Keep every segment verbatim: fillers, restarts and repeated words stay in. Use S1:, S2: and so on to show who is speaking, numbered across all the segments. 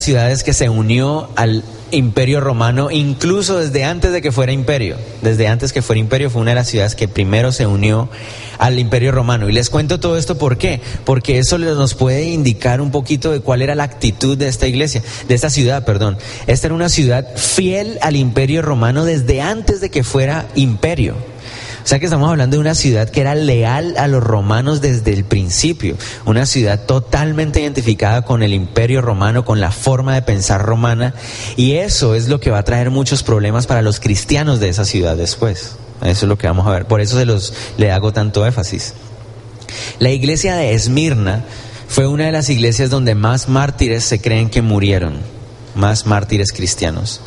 S1: ciudades que se unió al Imperio Romano, incluso desde antes de que fuera imperio. Desde antes que fuera imperio fue una de las ciudades que primero se unió al Imperio Romano. Y les cuento todo esto, ¿por qué? Porque eso nos puede indicar un poquito de cuál era la actitud de esta iglesia, de esta ciudad, perdón. Esta era una ciudad fiel al Imperio Romano desde antes de que fuera imperio. O sea que estamos hablando de una ciudad que era leal a los romanos desde el principio, una ciudad totalmente identificada con el Imperio Romano, con la forma de pensar romana, y eso es lo que va a traer muchos problemas para los cristianos de esa ciudad después. Eso es lo que vamos a ver, por eso se los le hago tanto énfasis. La iglesia de Esmirna fue una de las iglesias donde más mártires se creen que murieron, más mártires cristianos.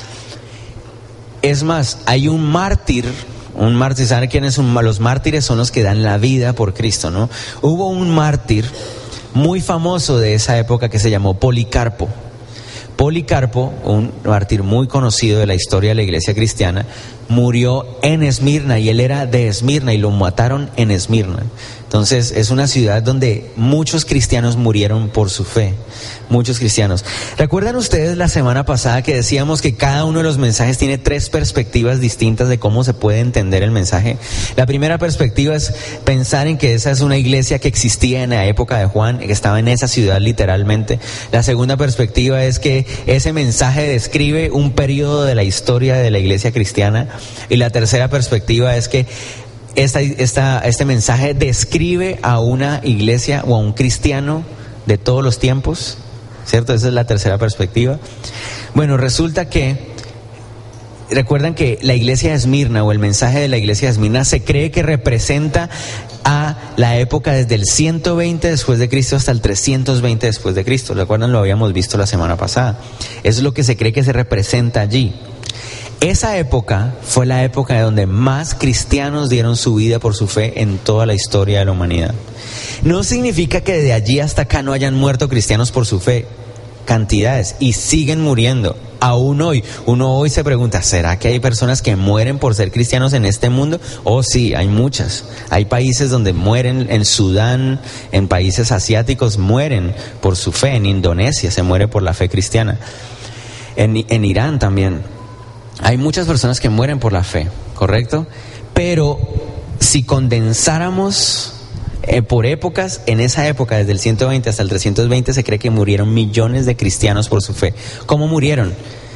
S1: Es más, hay un mártir. Un mártir, ¿saben quiénes son? Los mártires son los que dan la vida por Cristo, ¿no? Hubo un mártir muy famoso de esa época que se llamó Policarpo. Policarpo, un mártir muy conocido de la historia de la iglesia cristiana, murió en Esmirna, y él era de Esmirna y lo mataron en Esmirna. Entonces es una ciudad donde muchos cristianos murieron por su fe, muchos cristianos. ¿Recuerdan ustedes la semana pasada que decíamos que cada uno de los mensajes tiene tres perspectivas distintas de cómo se puede entender el mensaje? La primera perspectiva es pensar en que esa es una iglesia que existía en la época de Juan, que estaba en esa ciudad literalmente. La segunda perspectiva es que ese mensaje describe un periodo de la historia de la iglesia cristiana. Y la tercera perspectiva es que esta, esta, este mensaje describe a una iglesia o a un cristiano de todos los tiempos, ¿cierto? Esa es la tercera perspectiva. Bueno, resulta que, recuerdan que la iglesia de Esmirna o el mensaje de la iglesia de Esmirna se cree que representa a la época desde el ciento veinte después de Cristo hasta el trescientos veinte después de Cristo. ¿Recuerdan? Lo habíamos visto la semana pasada. Eso es lo que se cree que se representa allí. Esa época fue la época donde más cristianos dieron su vida por su fe en toda la historia de la humanidad. No significa que de allí hasta acá no hayan muerto cristianos por su fe, cantidades, y siguen muriendo. Aún hoy, uno hoy se pregunta, ¿será que hay personas que mueren por ser cristianos en este mundo? Oh sí, hay muchas. Hay países donde mueren, en Sudán, en países asiáticos mueren por su fe, en Indonesia se muere por la fe cristiana, en, en Irán también. Hay muchas personas que mueren por la fe, ¿correcto? Pero si condensáramos eh, por épocas, en esa época, desde el ciento veinte hasta el trescientos veinte, se cree que murieron millones de cristianos por su fe. ¿Cómo murieron?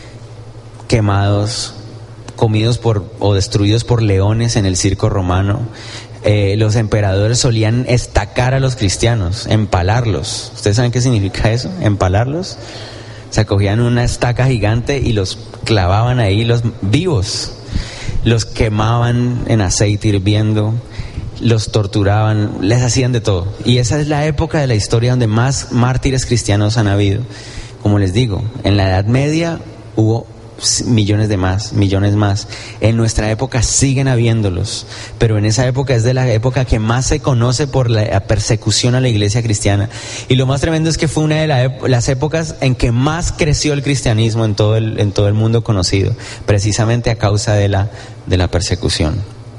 S1: Quemados, comidos por o destruidos por leones en el circo romano. Eh, los emperadores solían estacar a los cristianos, empalarlos. ¿Ustedes saben qué significa eso? Empalarlos. Se cogían una estaca gigante y los clavaban ahí, los vivos, los quemaban en aceite hirviendo, los torturaban, les hacían de todo. Y esa es la época de la historia donde más mártires cristianos han habido. Como les digo, en la Edad Media hubo millones de más, millones más. En nuestra época siguen habiéndolos, pero en esa época es de la época que más se conoce por la persecución a la iglesia cristiana. Y lo más tremendo es que fue una de la, las épocas en que más creció el cristianismo en todo el, en todo el mundo conocido, precisamente a causa de la, de la persecución.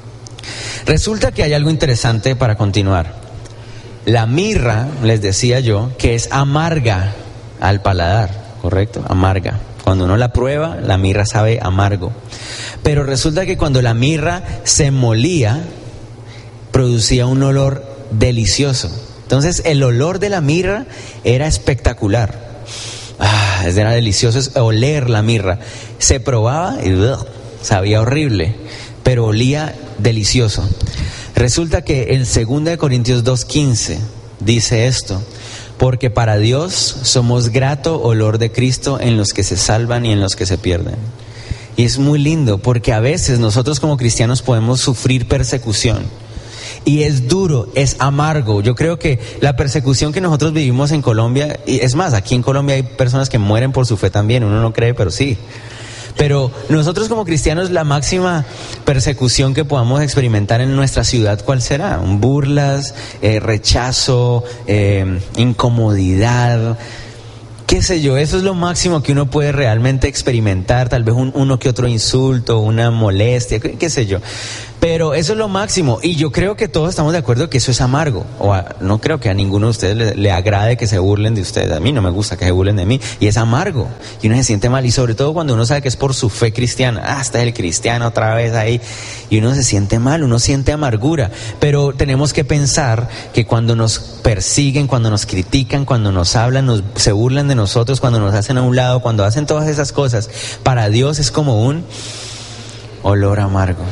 S1: Resulta que hay algo interesante para continuar. La mirra, les decía yo, que es amarga al paladar, ¿correcto? Amarga. Cuando uno la prueba, la mirra sabe amargo. Pero resulta que cuando la mirra se molía, producía un olor delicioso. Entonces el olor de la mirra era espectacular. Ah, era delicioso oler la mirra. Se probaba y ugh, sabía horrible, pero olía delicioso. Resulta que en segunda de Corintios dos quince dice esto: porque para Dios somos grato olor de Cristo en los que se salvan y en los que se pierden. Y es muy lindo porque a veces nosotros como cristianos podemos sufrir persecución. Y es duro, es amargo. Yo creo que la persecución que nosotros vivimos en Colombia, y es más, aquí en Colombia hay personas que mueren por su fe también, uno no cree, pero sí. Pero nosotros como cristianos, la máxima persecución que podamos experimentar en nuestra ciudad, ¿cuál será? Burlas, eh, rechazo, eh, incomodidad, qué sé yo. Eso es lo máximo que uno puede realmente experimentar. Tal vez un, uno que otro insulto, una molestia, qué, qué sé yo. Pero eso es lo máximo, y yo creo que todos estamos de acuerdo que eso es amargo. O a, no creo que a ninguno de ustedes le, le agrade que se burlen de ustedes. A mí no me gusta que se burlen de mí, y es amargo, y uno se siente mal, y sobre todo cuando uno sabe que es por su fe cristiana. Ah, está el cristiano otra vez ahí, y uno se siente mal, uno siente amargura. Pero tenemos que pensar que cuando nos persiguen, cuando nos critican, cuando nos hablan, nos, se burlan de nosotros, cuando nos hacen a un lado, cuando hacen todas esas cosas, para Dios es como un olor amargo.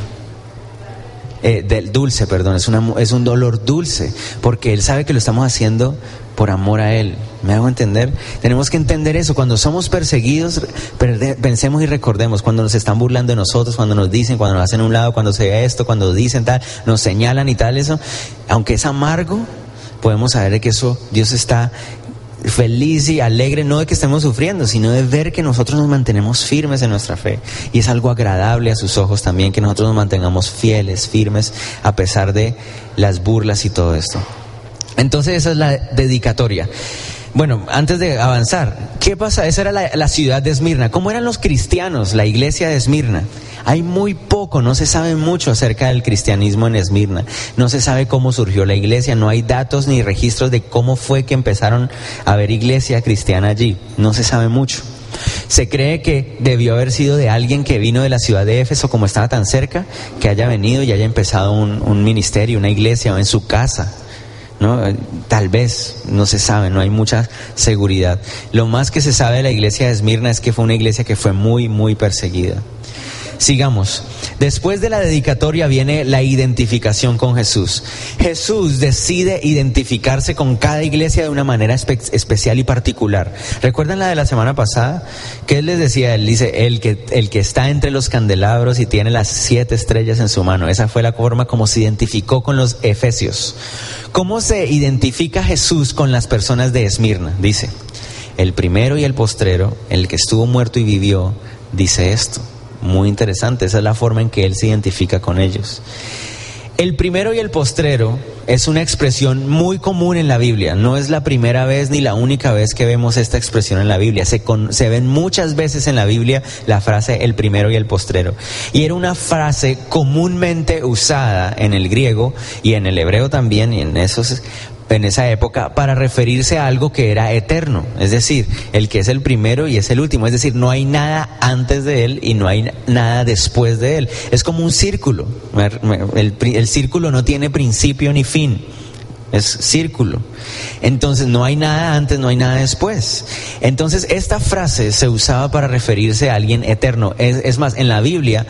S1: Eh, del dulce, perdón, es, una, es un dolor dulce, porque Él sabe que lo estamos haciendo por amor a Él. ¿Me hago entender? Tenemos que entender eso. Cuando somos perseguidos, pensemos y recordemos, cuando nos están burlando de nosotros, cuando nos dicen, cuando nos hacen a un lado, cuando se ve esto, cuando dicen tal, nos señalan y tal, eso, aunque es amargo, podemos saber que eso, Dios está feliz y alegre, no de que estemos sufriendo, sino de ver que nosotros nos mantenemos firmes en nuestra fe, y es algo agradable a sus ojos también que nosotros nos mantengamos fieles, firmes, a pesar de las burlas y todo esto. Entonces esa es la dedicatoria. Bueno, antes de avanzar, ¿qué pasa? Esa era la, la ciudad de Esmirna. ¿Cómo eran los cristianos, la iglesia de Esmirna? Hay muy poco, no se sabe mucho acerca del cristianismo en Esmirna. No se sabe cómo surgió la iglesia, no hay datos ni registros de cómo fue que empezaron a haber iglesia cristiana allí. No se sabe mucho. Se cree que debió haber sido de alguien que vino de la ciudad de Éfeso, como estaba tan cerca, que haya venido y haya empezado un, un ministerio, una iglesia, o en su casa. ¿No? Tal vez, no se sabe, no hay mucha seguridad. Lo más que se sabe de la iglesia de Esmirna es que fue una iglesia que fue muy, muy perseguida. Sigamos. Después de la dedicatoria viene la identificación con Jesús. Jesús decide identificarse con cada iglesia de una manera espe- especial y particular. ¿Recuerdan la de la semana pasada? ¿Qué él les decía? Él dice, el que, el que está entre los candelabros y tiene las siete estrellas en su mano. Esa fue la forma como se identificó con los efesios. ¿Cómo se identifica Jesús con las personas de Esmirna? Dice, el primero y el postrero, el que estuvo muerto y vivió, dice esto. Muy interesante, esa es la forma en que Él se identifica con ellos. El primero y el postrero es una expresión muy común en la Biblia. No es la primera vez ni la única vez que vemos esta expresión en la Biblia. Se, con, se ven muchas veces en la Biblia la frase el primero y el postrero. Y era una frase comúnmente usada en el griego y en el hebreo también, y en esos... en esa época, para referirse a algo que era eterno, es decir, el que es el primero y es el último, es decir, no hay nada antes de él y no hay nada después de él. Es como un círculo, el, el círculo no tiene principio ni fin, es círculo. Entonces no hay nada antes, no hay nada después. Entonces esta frase se usaba para referirse a alguien eterno. Es, es más, en la Biblia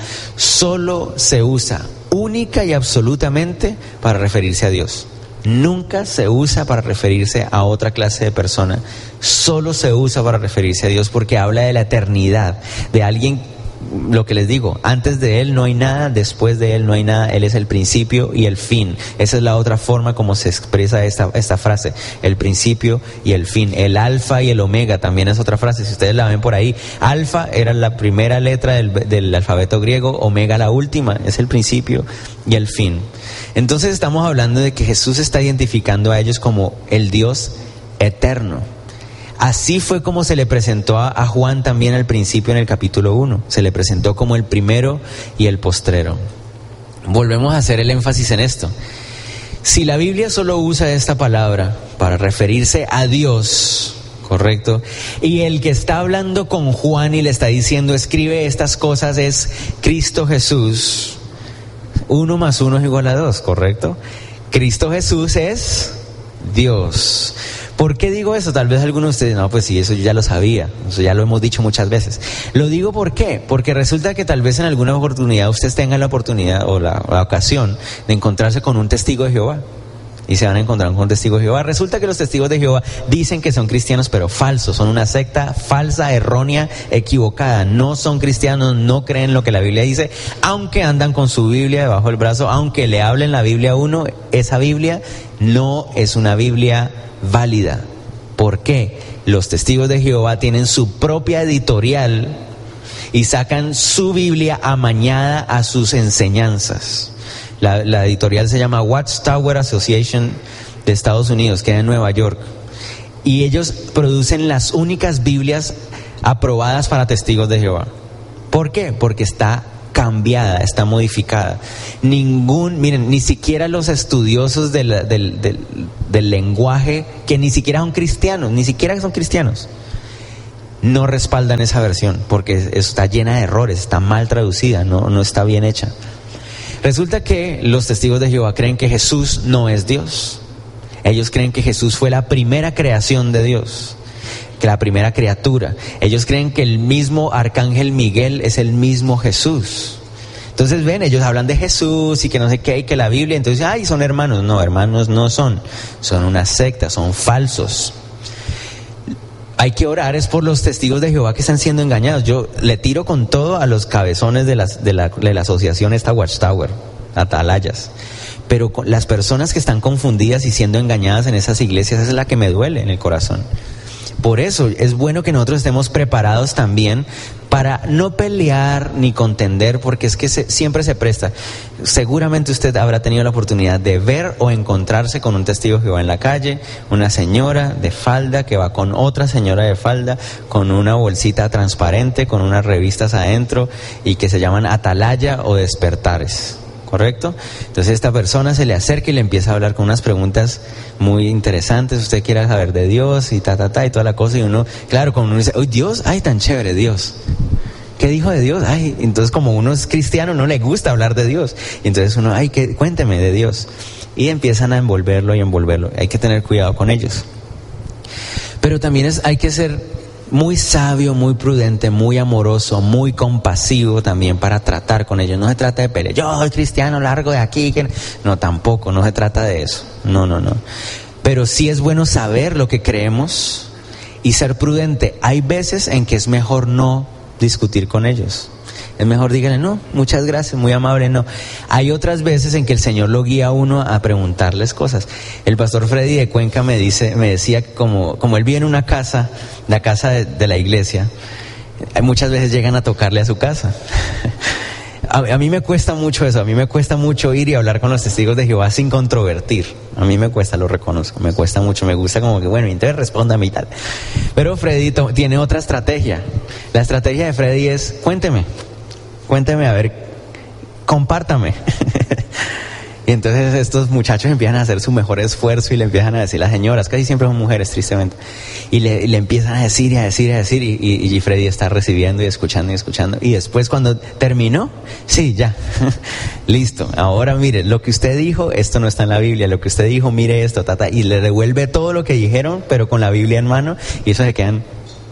S1: solo se usa única y absolutamente para referirse a Dios. Nunca se usa para referirse a otra clase de persona, solo se usa para referirse a Dios, porque habla de la eternidad, de alguien, lo que les digo, antes de Él no hay nada, después de Él no hay nada, Él es el principio y el fin. Esa es la otra forma como se expresa esta, esta frase, el principio y el fin. El alfa y el omega también es otra frase, si ustedes la ven por ahí. Alfa era la primera letra del, del alfabeto griego, omega la última, es el principio y el fin. Entonces estamos hablando de que Jesús está identificando a ellos como el Dios eterno. Así fue como se le presentó a, a Juan también al principio en el capítulo uno. Se le presentó como el primero y el postrero. Volvemos a hacer el énfasis en esto. Si la Biblia solo usa esta palabra para referirse a Dios, ¿correcto? Y el que está hablando con Juan y le está diciendo, escribe estas cosas, es Cristo Jesús. Uno más uno es igual a dos, ¿correcto? Cristo Jesús es Dios. ¿Por qué digo eso? Tal vez algunos de ustedes, no, pues sí, eso yo ya lo sabía, eso ya lo hemos dicho muchas veces. Lo digo ¿por qué? Porque resulta que tal vez en alguna oportunidad ustedes tengan la oportunidad o la, la ocasión de encontrarse con un testigo de Jehová. Y se van a encontrar con testigos de Jehová. Resulta que los testigos de Jehová dicen que son cristianos, pero falsos. Son una secta falsa, errónea, equivocada. No son cristianos, no creen lo que la Biblia dice, aunque andan con su Biblia debajo del brazo, aunque le hablen la Biblia a uno, esa Biblia no es una Biblia válida. ¿Por qué? Los testigos de Jehová tienen su propia editorial y sacan su Biblia amañada a sus enseñanzas. La, la editorial se llama Watchtower Association de Estados Unidos, queda en Nueva York. Y ellos producen las únicas Biblias aprobadas para testigos de Jehová. ¿Por qué? Porque está cambiada, está modificada. Ningún, miren, ni siquiera los estudiosos del, del, del, del lenguaje, que ni siquiera son cristianos, ni siquiera son cristianos, no respaldan esa versión, porque está llena de errores, está mal traducida, no, no está bien hecha. Resulta que los testigos de Jehová creen que Jesús no es Dios. Ellos creen que Jesús fue la primera creación de Dios, que la primera criatura. Ellos creen que el mismo arcángel Miguel es el mismo Jesús. Entonces ven, ellos hablan de Jesús y que no sé qué, y que la Biblia, entonces, ay, son hermanos. No, hermanos no son, son una secta, son falsos. Hay que orar es por los testigos de Jehová que están siendo engañados. Yo le tiro con todo a los cabezones de, las, de, la, de la asociación esta Watchtower, Atalayas. Pero con las personas que están confundidas y siendo engañadas en esas iglesias, esa es la que me duele en el corazón. Por eso es bueno que nosotros estemos preparados también para no pelear ni contender, porque es que se, siempre se presta. Seguramente usted habrá tenido la oportunidad de ver o encontrarse con un testigo que va en la calle, una señora de falda que va con otra señora de falda, con una bolsita transparente, con unas revistas adentro y que se llaman Atalaya o Despertares. ¿Correcto? Entonces esta persona se le acerca y le empieza a hablar con unas preguntas muy interesantes. Usted quiere saber de Dios y ta, ta, ta y toda la cosa. Y uno, claro, como uno dice, ¡oh, Dios! ¡Ay, tan chévere Dios! ¿Qué dijo de Dios? Ay, entonces como uno es cristiano no le gusta hablar de Dios. Y entonces uno, ay, ¿qué? Cuénteme de Dios. Y empiezan a envolverlo y envolverlo. Hay que tener cuidado con ellos. Pero también es, hay que ser muy sabio, muy prudente, muy amoroso, muy compasivo también para tratar con ellos. No se trata de pelear, yo soy cristiano, largo de aquí. Que... No, tampoco, no se trata de eso. No, no, no. Pero sí es bueno saber lo que creemos y ser prudente. Hay veces en que es mejor no discutir con ellos. Es mejor díganle, no, muchas gracias, muy amable, no. Hay otras veces en que el Señor lo guía a uno a preguntarles cosas. El pastor Freddy de Cuenca me dice, me decía, como, como él vive en una casa, la casa de, de la iglesia, muchas veces llegan a tocarle a su casa. A, a mí me cuesta mucho eso, a mí me cuesta mucho ir y hablar con los testigos de Jehová sin controvertir. A mí me cuesta, lo reconozco, me cuesta mucho, me gusta como que, bueno, entonces respóndame y tal. Pero Freddy to, tiene otra estrategia. La estrategia de Freddy es, cuénteme. Cuénteme, a ver, compártame. Y entonces estos muchachos empiezan a hacer su mejor esfuerzo y le empiezan a decir, las señoras, casi siempre son mujeres, tristemente, y le, y le empiezan a decir y a decir y a decir, y, y, y Freddy está recibiendo y escuchando y escuchando. Y después cuando terminó, sí, ya, listo, ahora mire, lo que usted dijo, esto no está en la Biblia, lo que usted dijo, mire esto, tata, y le devuelve todo lo que dijeron, pero con la Biblia en mano, y eso se quedan,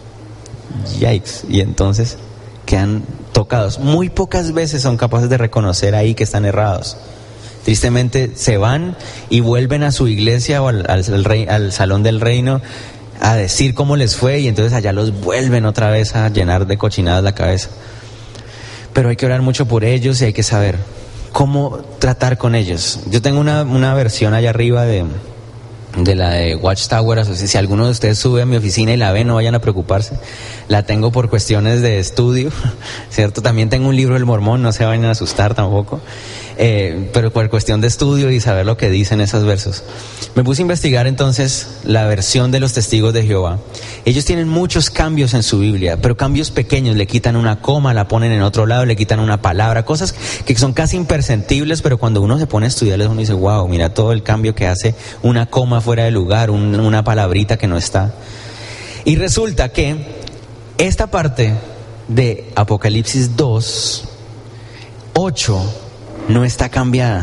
S1: yikes, y entonces quedan tocados. Muy pocas veces son capaces de reconocer ahí que están errados. Tristemente se van y vuelven a su iglesia o al, al, al, rey, al salón del reino a decir cómo les fue, y entonces allá los vuelven otra vez a llenar de cochinadas la cabeza. Pero hay que orar mucho por ellos y hay que saber cómo tratar con ellos. Yo tengo una, una versión allá arriba de... de la de Watchtower. Si alguno de ustedes sube a mi oficina y la ve, no vayan a preocuparse. La tengo por cuestiones de estudio, ¿cierto? También tengo un libro del Mormón, no se vayan a asustar tampoco. Eh, pero por cuestión de estudio y saber lo que dicen esos versos. Me puse a investigar entonces la versión de los testigos de Jehová. Ellos tienen muchos cambios en su Biblia, pero cambios pequeños. Le quitan una coma, la ponen en otro lado, le quitan una palabra, cosas que son casi imperceptibles, pero cuando uno se pone a estudiarles uno dice, wow, mira todo el cambio que hace una coma fuera de lugar, un, una palabrita que no está. Y resulta que esta parte de Apocalipsis dos, ocho, no está cambiada.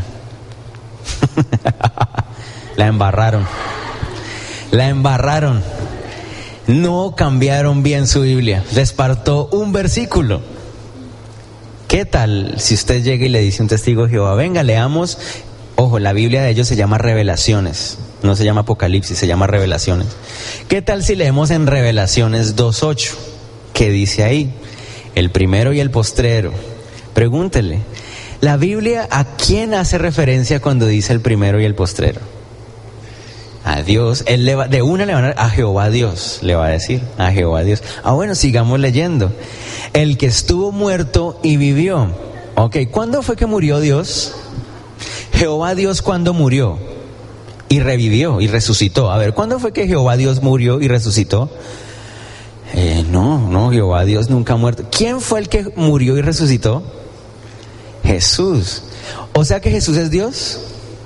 S1: La embarraron. La embarraron. No cambiaron bien su Biblia. Les faltó un versículo. ¿Qué tal si usted llega y le dice a un testigo de Jehová, venga, leamos? Ojo, la Biblia de ellos se llama Revelaciones. No se llama Apocalipsis, se llama Revelaciones. ¿Qué tal si leemos en Revelaciones dos ocho? ¿Qué dice ahí? El primero y el postrero. Pregúntele. La Biblia, ¿a quién hace referencia cuando dice el primero y el postrero? A Dios. Él le va, de una le van a, a Jehová Dios, le va a decir, a Jehová Dios. Ah, bueno, sigamos leyendo. El que estuvo muerto y vivió. Ok, ¿cuándo fue que murió Dios? Jehová Dios, ¿cuándo murió? Y revivió y resucitó. A ver, ¿cuándo fue que Jehová Dios murió y resucitó? Eh, no, no, Jehová Dios nunca ha muerto. ¿Quién fue el que murió y resucitó? Jesús. O sea que Jesús es Dios.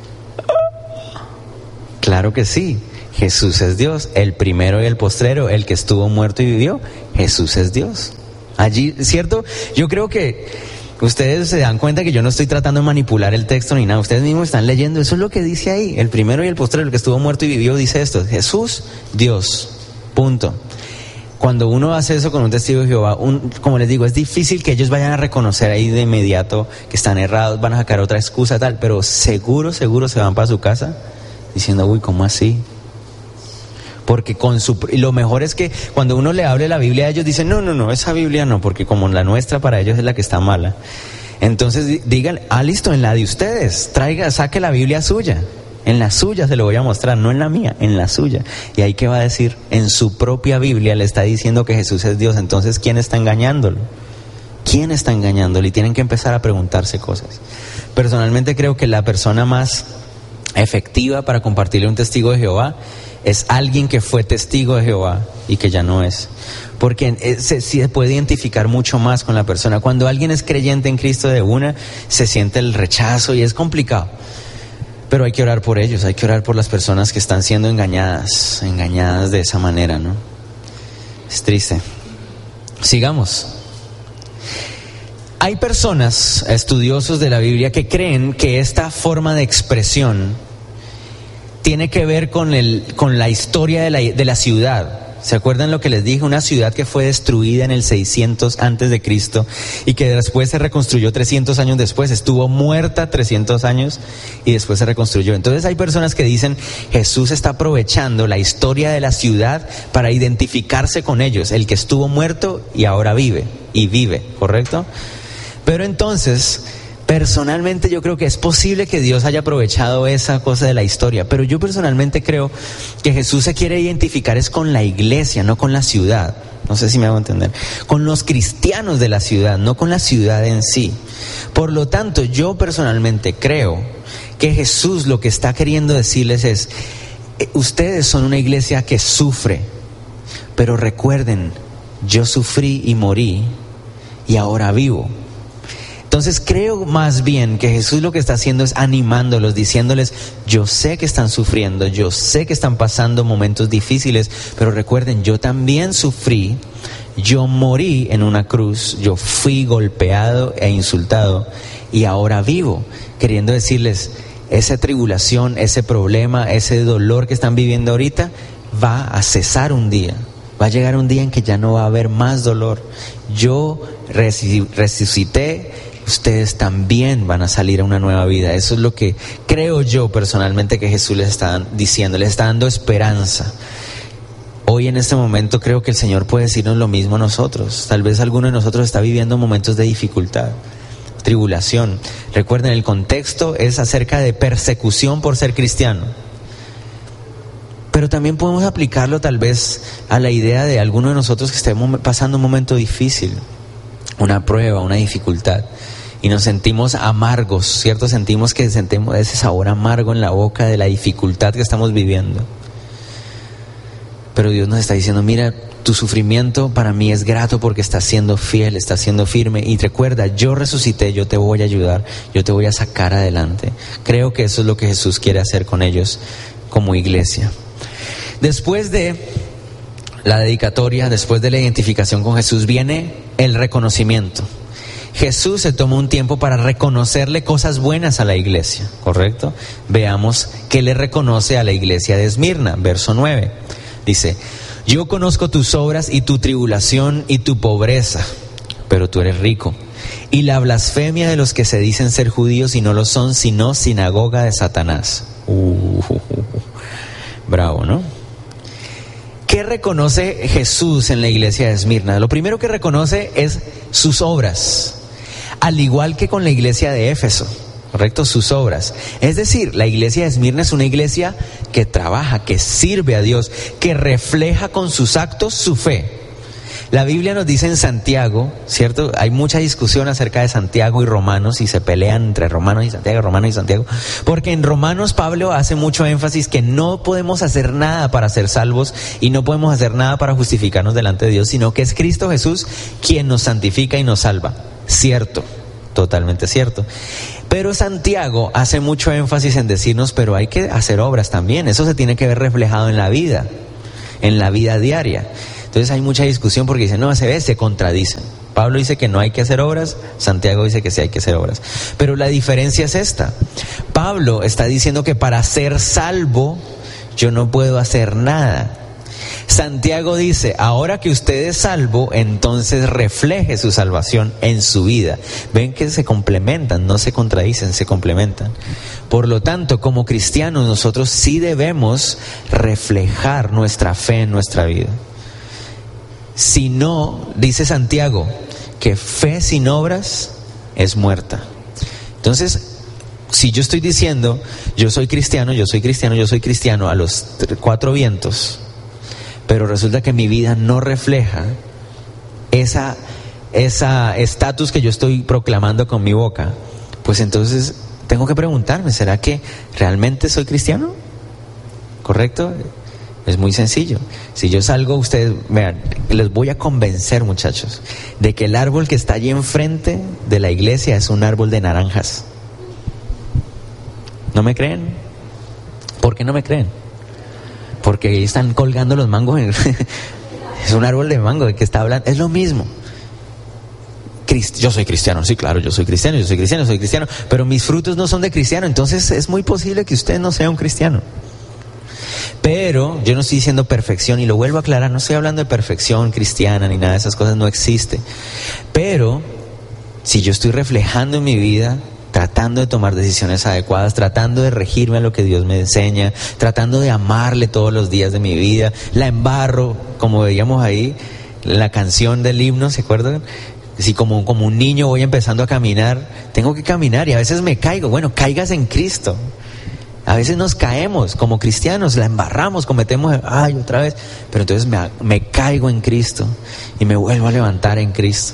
S1: Claro que sí. Jesús es Dios, el primero y el postrero, el que estuvo muerto y vivió. Jesús es Dios. Allí, ¿cierto? Yo creo que ustedes se dan cuenta que yo no estoy tratando de manipular el texto ni nada. Ustedes mismos están leyendo, eso es lo que dice ahí. El primero y el postrero, el que estuvo muerto y vivió, dice esto. Jesús, Dios. Punto. Cuando uno hace eso con un testigo de Jehová, un, como les digo, es difícil que ellos vayan a reconocer ahí de inmediato que están errados, van a sacar otra excusa tal, pero seguro, seguro se van para su casa diciendo, uy, ¿cómo así? Porque con su, y lo mejor es que cuando uno le hable la Biblia a ellos dicen, no, no, no, esa Biblia no, porque como la nuestra para ellos es la que está mala. Entonces digan, ah, listo, en la de ustedes, traiga, saque la Biblia suya. En la suya se lo voy a mostrar, no en la mía, en la suya. Y ahí qué va a decir, en su propia Biblia le está diciendo que Jesús es Dios. Entonces, ¿quién está engañándolo? ¿Quién está engañándolo? Y tienen que empezar a preguntarse cosas. Personalmente creo que la persona más efectiva para compartirle un testigo de Jehová es alguien que fue testigo de Jehová y que ya no es. Porque se, se puede identificar mucho más con la persona. Cuando alguien es creyente en Cristo de una, se siente el rechazo y es complicado. Pero hay que orar por ellos, hay que orar por las personas que están siendo engañadas, engañadas de esa manera, ¿no? Es triste. Sigamos. Hay personas, estudiosos de la Biblia, que creen que esta forma de expresión tiene que ver con, el, con la historia de la, de la ciudad. ¿Se acuerdan lo que les dije? Una ciudad que fue destruida en el seiscientos antes de Cristo y que después se reconstruyó trescientos años después. Estuvo muerta trescientos años y después se reconstruyó. Entonces hay personas que dicen, Jesús está aprovechando la historia de la ciudad para identificarse con ellos. El que estuvo muerto y ahora vive, y vive, ¿correcto? Pero entonces, personalmente yo creo que es posible que Dios haya aprovechado esa cosa de la historia, pero yo personalmente creo que Jesús se quiere identificar es con la iglesia, no con la ciudad. No sé si me hago entender. Con los cristianos de la ciudad, no con la ciudad en sí. Por lo tanto, yo personalmente creo que Jesús lo que está queriendo decirles es, ustedes son una iglesia que sufre, pero recuerden, yo sufrí y morí y ahora vivo. Entonces creo más bien que Jesús lo que está haciendo es animándolos, diciéndoles, yo sé que están sufriendo, yo sé que están pasando momentos difíciles, pero recuerden, yo también sufrí, yo morí en una cruz, yo fui golpeado e insultado y ahora vivo, queriendo decirles, esa tribulación, ese problema, ese dolor que están viviendo ahorita va a cesar un día. Va a llegar un día en que ya no va a haber más dolor. Yo resucité, ustedes también van a salir a una nueva vida. Eso es lo que creo yo personalmente que Jesús les está diciendo, les está dando esperanza. Hoy en este momento creo que el Señor puede decirnos lo mismo a nosotros. Tal vez alguno de nosotros está viviendo momentos de dificultad, tribulación. Recuerden, el contexto es acerca de persecución por ser cristiano. Pero también podemos aplicarlo tal vez a la idea de alguno de nosotros que estemos pasando un momento difícil, una prueba, una dificultad, y nos sentimos amargos, ¿cierto? Sentimos que sentimos ese sabor amargo en la boca de la dificultad que estamos viviendo. Pero Dios nos está diciendo, mira, tu sufrimiento para mí es grato porque estás siendo fiel, estás siendo firme, y recuerda, yo resucité, yo te voy a ayudar, yo te voy a sacar adelante. Creo que eso es lo que Jesús quiere hacer con ellos como iglesia. Después de la dedicatoria, después de la identificación con Jesús, viene el reconocimiento. Jesús se toma un tiempo para reconocerle cosas buenas a la iglesia, ¿correcto? Veamos qué le reconoce a la iglesia de Esmirna, verso nueve. Dice, yo conozco tus obras y tu tribulación y tu pobreza, pero tú eres rico. Y la blasfemia de los que se dicen ser judíos y no lo son, sino sinagoga de Satanás. Uh, uh, uh, uh. Bravo, ¿no? ¿Qué reconoce Jesús en la iglesia de Esmirna? Lo primero que reconoce es sus obras, al igual que con la iglesia de Éfeso, ¿correcto? Sus obras. Es decir, la iglesia de Esmirna es una iglesia que trabaja, que sirve a Dios, que refleja con sus actos su fe. La Biblia nos dice en Santiago, ¿cierto? Hay mucha discusión acerca de Santiago y Romanos y se pelean entre Romanos y Santiago, Romanos y Santiago, porque en Romanos Pablo hace mucho énfasis que no podemos hacer nada para ser salvos y no podemos hacer nada para justificarnos delante de Dios, sino que es Cristo Jesús quien nos santifica y nos salva. Cierto, totalmente cierto. Pero Santiago hace mucho énfasis en decirnos, pero hay que hacer obras también. Eso se tiene que ver reflejado en la vida, en la vida diaria. Entonces hay mucha discusión porque dicen, no, se ve, se contradicen. Pablo dice que no hay que hacer obras, Santiago dice que sí hay que hacer obras. Pero la diferencia es esta. Pablo está diciendo que para ser salvo yo no puedo hacer nada. Santiago dice, ahora que usted es salvo, entonces refleje su salvación en su vida. Ven que se complementan, no se contradicen, se complementan. Por lo tanto, como cristianos, nosotros sí debemos reflejar nuestra fe en nuestra vida. Si no, dice Santiago, que fe sin obras es muerta. Entonces, si yo estoy diciendo, yo soy cristiano, yo soy cristiano, yo soy cristiano a los cuatro vientos, pero resulta que mi vida no refleja esa esa estatus que yo estoy proclamando con mi boca, pues entonces tengo que preguntarme, ¿será que realmente soy cristiano? ¿Correcto? Es muy sencillo. Si yo salgo, ustedes, vean, les voy a convencer, muchachos, de que el árbol que está allí enfrente de la iglesia es un árbol de naranjas. ¿No me creen? ¿Por qué no me creen? Porque ahí están colgando los mangos. En... es un árbol de mango de que está hablando. Es lo mismo. Crist... Yo soy cristiano, sí, claro, yo soy cristiano, yo soy cristiano, soy cristiano, pero mis frutos no son de cristiano, entonces es muy posible que usted no sea un cristiano. Pero yo no estoy diciendo perfección, y lo vuelvo a aclarar, no estoy hablando de perfección cristiana ni nada de esas cosas, no existe. Pero si yo estoy reflejando en mi vida, tratando de tomar decisiones adecuadas, tratando de regirme a lo que Dios me enseña, tratando de amarle todos los días de mi vida, la embarro, como veíamos ahí, la canción del himno, ¿se acuerdan? Si como, como un niño voy empezando a caminar, tengo que caminar y a veces me caigo. Bueno, caigas en Cristo. A veces nos caemos como cristianos, la embarramos, cometemos, ay, otra vez. Pero entonces me, me caigo en Cristo y me vuelvo a levantar en Cristo.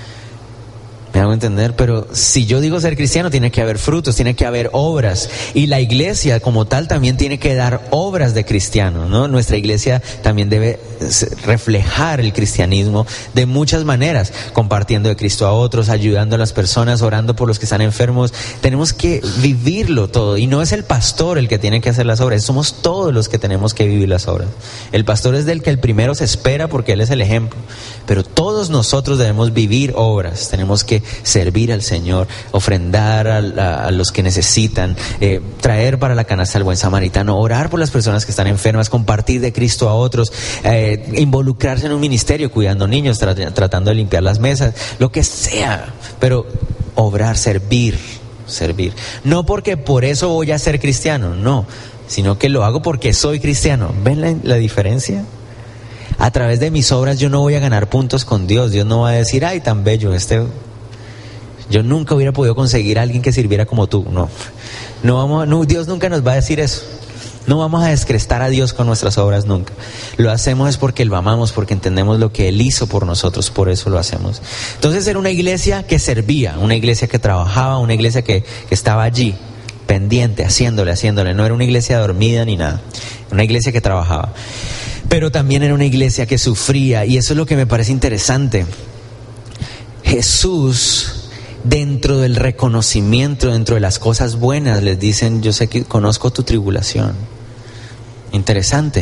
S1: ¿Me hago entender? Pero si yo digo ser cristiano, tiene que haber frutos, tiene que haber obras. Y la iglesia como tal también tiene que dar obras de cristiano, ¿no? Nuestra iglesia también debe reflejar el cristianismo de muchas maneras, compartiendo de Cristo a otros, ayudando a las personas, orando por los que están enfermos. Tenemos que vivirlo todo. Y no es el pastor el que tiene que hacer las obras, somos todos los que tenemos que vivir las obras. El pastor es del que el primero se espera porque él es el ejemplo. Pero todos nosotros debemos vivir obras, tenemos que servir al Señor, ofrendar a, a, a los que necesitan, eh, traer para la canasta al buen samaritano, orar por las personas que están enfermas, compartir de Cristo a otros, eh, involucrarse en un ministerio, cuidando niños, tra- tratando de limpiar las mesas, lo que sea, pero obrar, servir, servir. No porque por eso voy a ser cristiano, no, sino que lo hago porque soy cristiano. ¿Ven la, la diferencia? A través de mis obras yo no voy a ganar puntos con Dios. Dios no va a decir, ay, tan bello, este... yo nunca hubiera podido conseguir a alguien que sirviera como tú. No, no vamos, no, Dios nunca nos va a decir eso. No vamos a descrestar a Dios con nuestras obras nunca. Lo hacemos es porque lo amamos, porque entendemos lo que Él hizo por nosotros, por eso lo hacemos. Entonces era una iglesia que servía, una iglesia que trabajaba, una iglesia que, que estaba allí, pendiente, haciéndole, haciéndole. No era una iglesia dormida ni nada, una iglesia que trabajaba. Pero también era una iglesia que sufría, y eso es lo que me parece interesante. Jesús, dentro del reconocimiento, dentro de las cosas buenas, les dicen, yo sé que conozco tu tribulación. Interesante.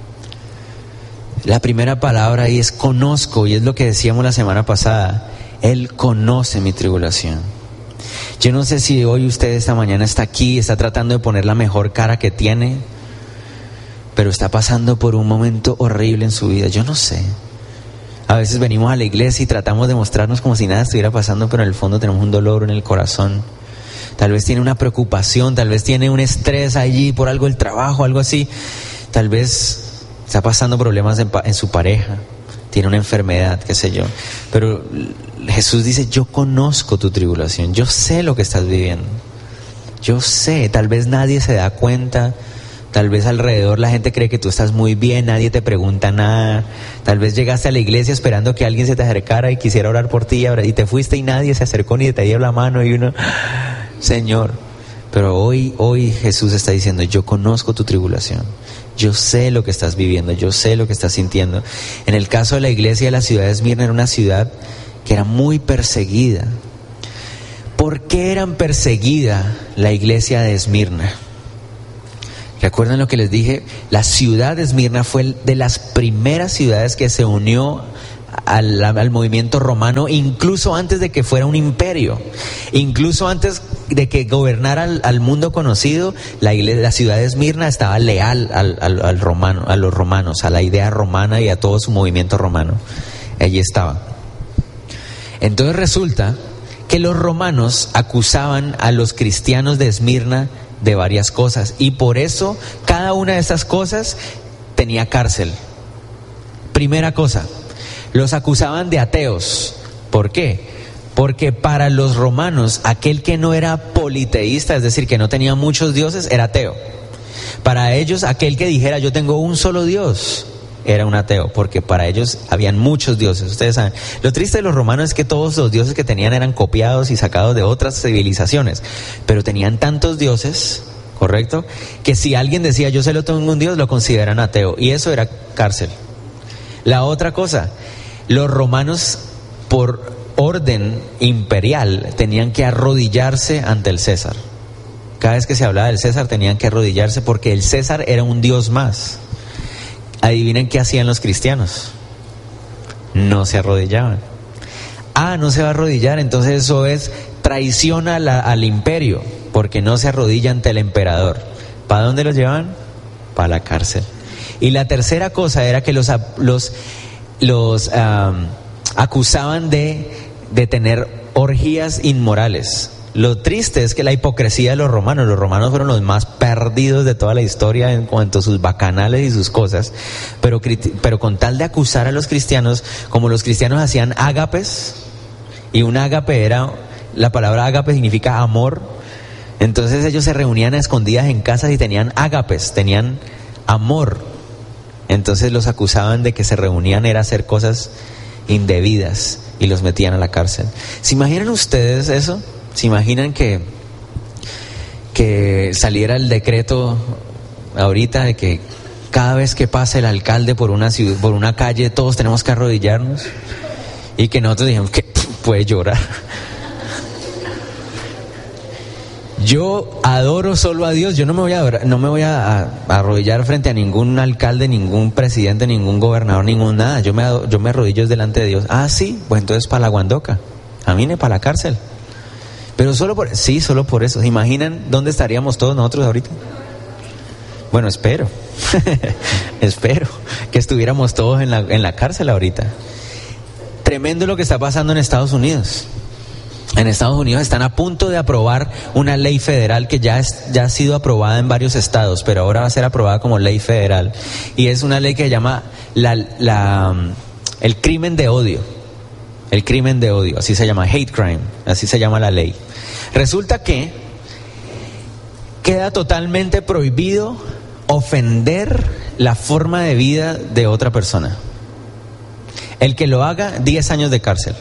S1: La primera palabra ahí es conozco, y es lo que decíamos la semana pasada. Él conoce mi tribulación. Yo no sé si hoy usted esta mañana está aquí, está tratando de poner la mejor cara que tiene, pero está pasando por un momento horrible en su vida. Yo no sé. A veces venimos a la iglesia y tratamos de mostrarnos como si nada estuviera pasando, pero en el fondo tenemos un dolor en el corazón. Tal vez tiene una preocupación, tal vez tiene un estrés allí por algo del trabajo, algo así. Tal vez está pasando problemas en, en su pareja, tiene una enfermedad, qué sé yo. Pero Jesús dice, yo conozco tu tribulación, yo sé lo que estás viviendo. Yo sé, tal vez nadie se da cuenta. Tal vez alrededor la gente cree que tú estás muy bien, nadie te pregunta nada. Tal vez llegaste a la iglesia esperando que alguien se te acercara y quisiera orar por ti, y te fuiste y nadie se acercó ni te dio la mano, y uno, Señor. Pero hoy, hoy Jesús está diciendo, yo conozco tu tribulación, yo sé lo que estás viviendo, yo sé lo que estás sintiendo. En el caso de la iglesia de la ciudad de Esmirna, era una ciudad que era muy perseguida ¿por qué eran perseguida la iglesia de Esmirna? ¿Recuerdan lo que les dije? La ciudad de Esmirna fue de las primeras ciudades que se unió al, al movimiento romano, incluso antes de que fuera un imperio, incluso antes de que gobernara al, al mundo conocido. La, iglesia, la ciudad de Esmirna estaba leal al, al, al romano, a los romanos, a la idea romana y a todo su movimiento romano. Allí estaba. Entonces resulta que los romanos acusaban a los cristianos de Esmirna de varias cosas, y por eso cada una de estas cosas tenía cárcel. Primera cosa, los acusaban de ateos. ¿Por qué? Porque para los romanos aquel que no era politeísta, es decir, que no tenía muchos dioses, era ateo. Para ellos aquel que dijera yo tengo un solo Dios era un ateo, porque para ellos habían muchos dioses. Ustedes saben, lo triste de los romanos es que todos los dioses que tenían eran copiados y sacados de otras civilizaciones, pero tenían tantos dioses, ¿correcto?, que si alguien decía yo solo tengo un Dios, lo consideran ateo, y eso era cárcel. La otra cosa, los romanos por orden imperial tenían que arrodillarse ante el César. Cada vez que se hablaba del César tenían que arrodillarse, porque el César era un dios más. Adivinen qué hacían los cristianos. No se arrodillaban. Ah, no se va a arrodillar, entonces eso es traición a la, al imperio, porque no se arrodilla ante el emperador. ¿Para dónde los llevaban? Para la cárcel. Y la tercera cosa era que los, los, los um, acusaban de, de tener orgías inmorales. Lo triste es que la hipocresía de los romanos, los romanos fueron los más perdidos de toda la historia en cuanto a sus bacanales y sus cosas, pero, pero con tal de acusar a los cristianos, como los cristianos hacían ágapes, y un ágape era, la palabra ágape significa amor, entonces ellos se reunían a escondidas en casas y tenían ágapes, tenían amor, entonces los acusaban de que se reunían era hacer cosas indebidas y los metían a la cárcel. ¿Se imaginan ustedes eso? ¿Se imaginan que, que saliera el decreto ahorita de que cada vez que pase el alcalde por una ciudad, por una calle, todos tenemos que arrodillarnos? Y que nosotros dijimos que puede llorar. Yo adoro solo a Dios, yo no me voy a adorar, no me voy a, a, a arrodillar frente a ningún alcalde, ningún presidente, ningún gobernador, ningún nada. Yo me, yo me arrodillo delante de Dios. Ah, sí, pues entonces para la guandoca, a mí ni para la cárcel. Pero solo por, sí, solo por eso. ¿Se imaginan dónde estaríamos todos nosotros ahorita? Bueno, espero, espero que estuviéramos todos en la, en la cárcel ahorita. Tremendo lo que está pasando en Estados Unidos. En Estados Unidos están a punto de aprobar una ley federal que ya, es, ya ha sido aprobada en varios estados, pero ahora va a ser aprobada como ley federal. Y es una ley que se llama la, la, el crimen de odio. El crimen de odio, así se llama, hate crime, así se llama la ley. Resulta que queda totalmente prohibido ofender la forma de vida de otra persona. El que lo haga, diez años de cárcel.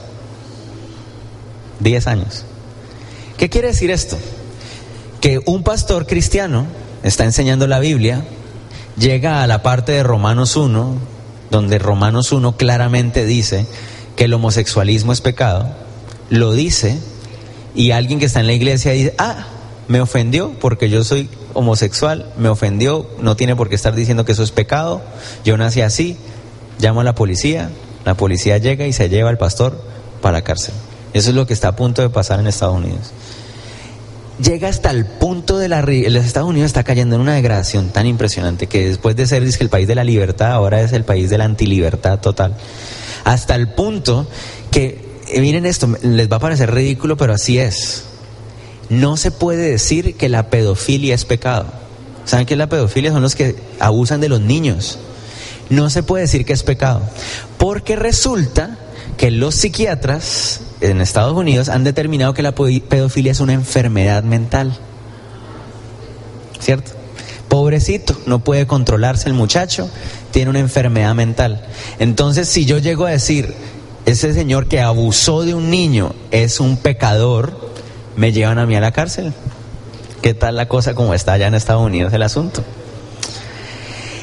S1: diez años. ¿Qué quiere decir esto? Que un pastor cristiano está enseñando la Biblia, llega a la parte de Romanos uno, donde Romanos uno claramente dice que el homosexualismo es pecado, lo dice, y alguien que está en la iglesia dice, ah, me ofendió porque yo soy homosexual, me ofendió, no tiene por qué estar diciendo que eso es pecado, yo nací así, llamo a la policía, la policía llega y se lleva al pastor para la cárcel. Eso es lo que está a punto de pasar en Estados Unidos. Llega hasta el punto de la... Los Estados Unidos está cayendo en una degradación tan impresionante que después de ser dice, el país de la libertad, ahora es el país de la antilibertad total. Hasta el punto que, miren esto, les va a parecer ridículo, pero así es. No se puede decir que la pedofilia es pecado. ¿Saben qué es la pedofilia? Son los que abusan de los niños. No se puede decir que es pecado, porque resulta que los psiquiatras en Estados Unidos han determinado que la pedofilia es una enfermedad mental. ¿Cierto? Pobrecito, no puede controlarse el muchacho, tiene una enfermedad mental. Entonces, si yo llego a decir, ese señor que abusó de un niño es un pecador, me llevan a mí a la cárcel. ¿Qué tal la cosa como está allá en Estados Unidos el asunto?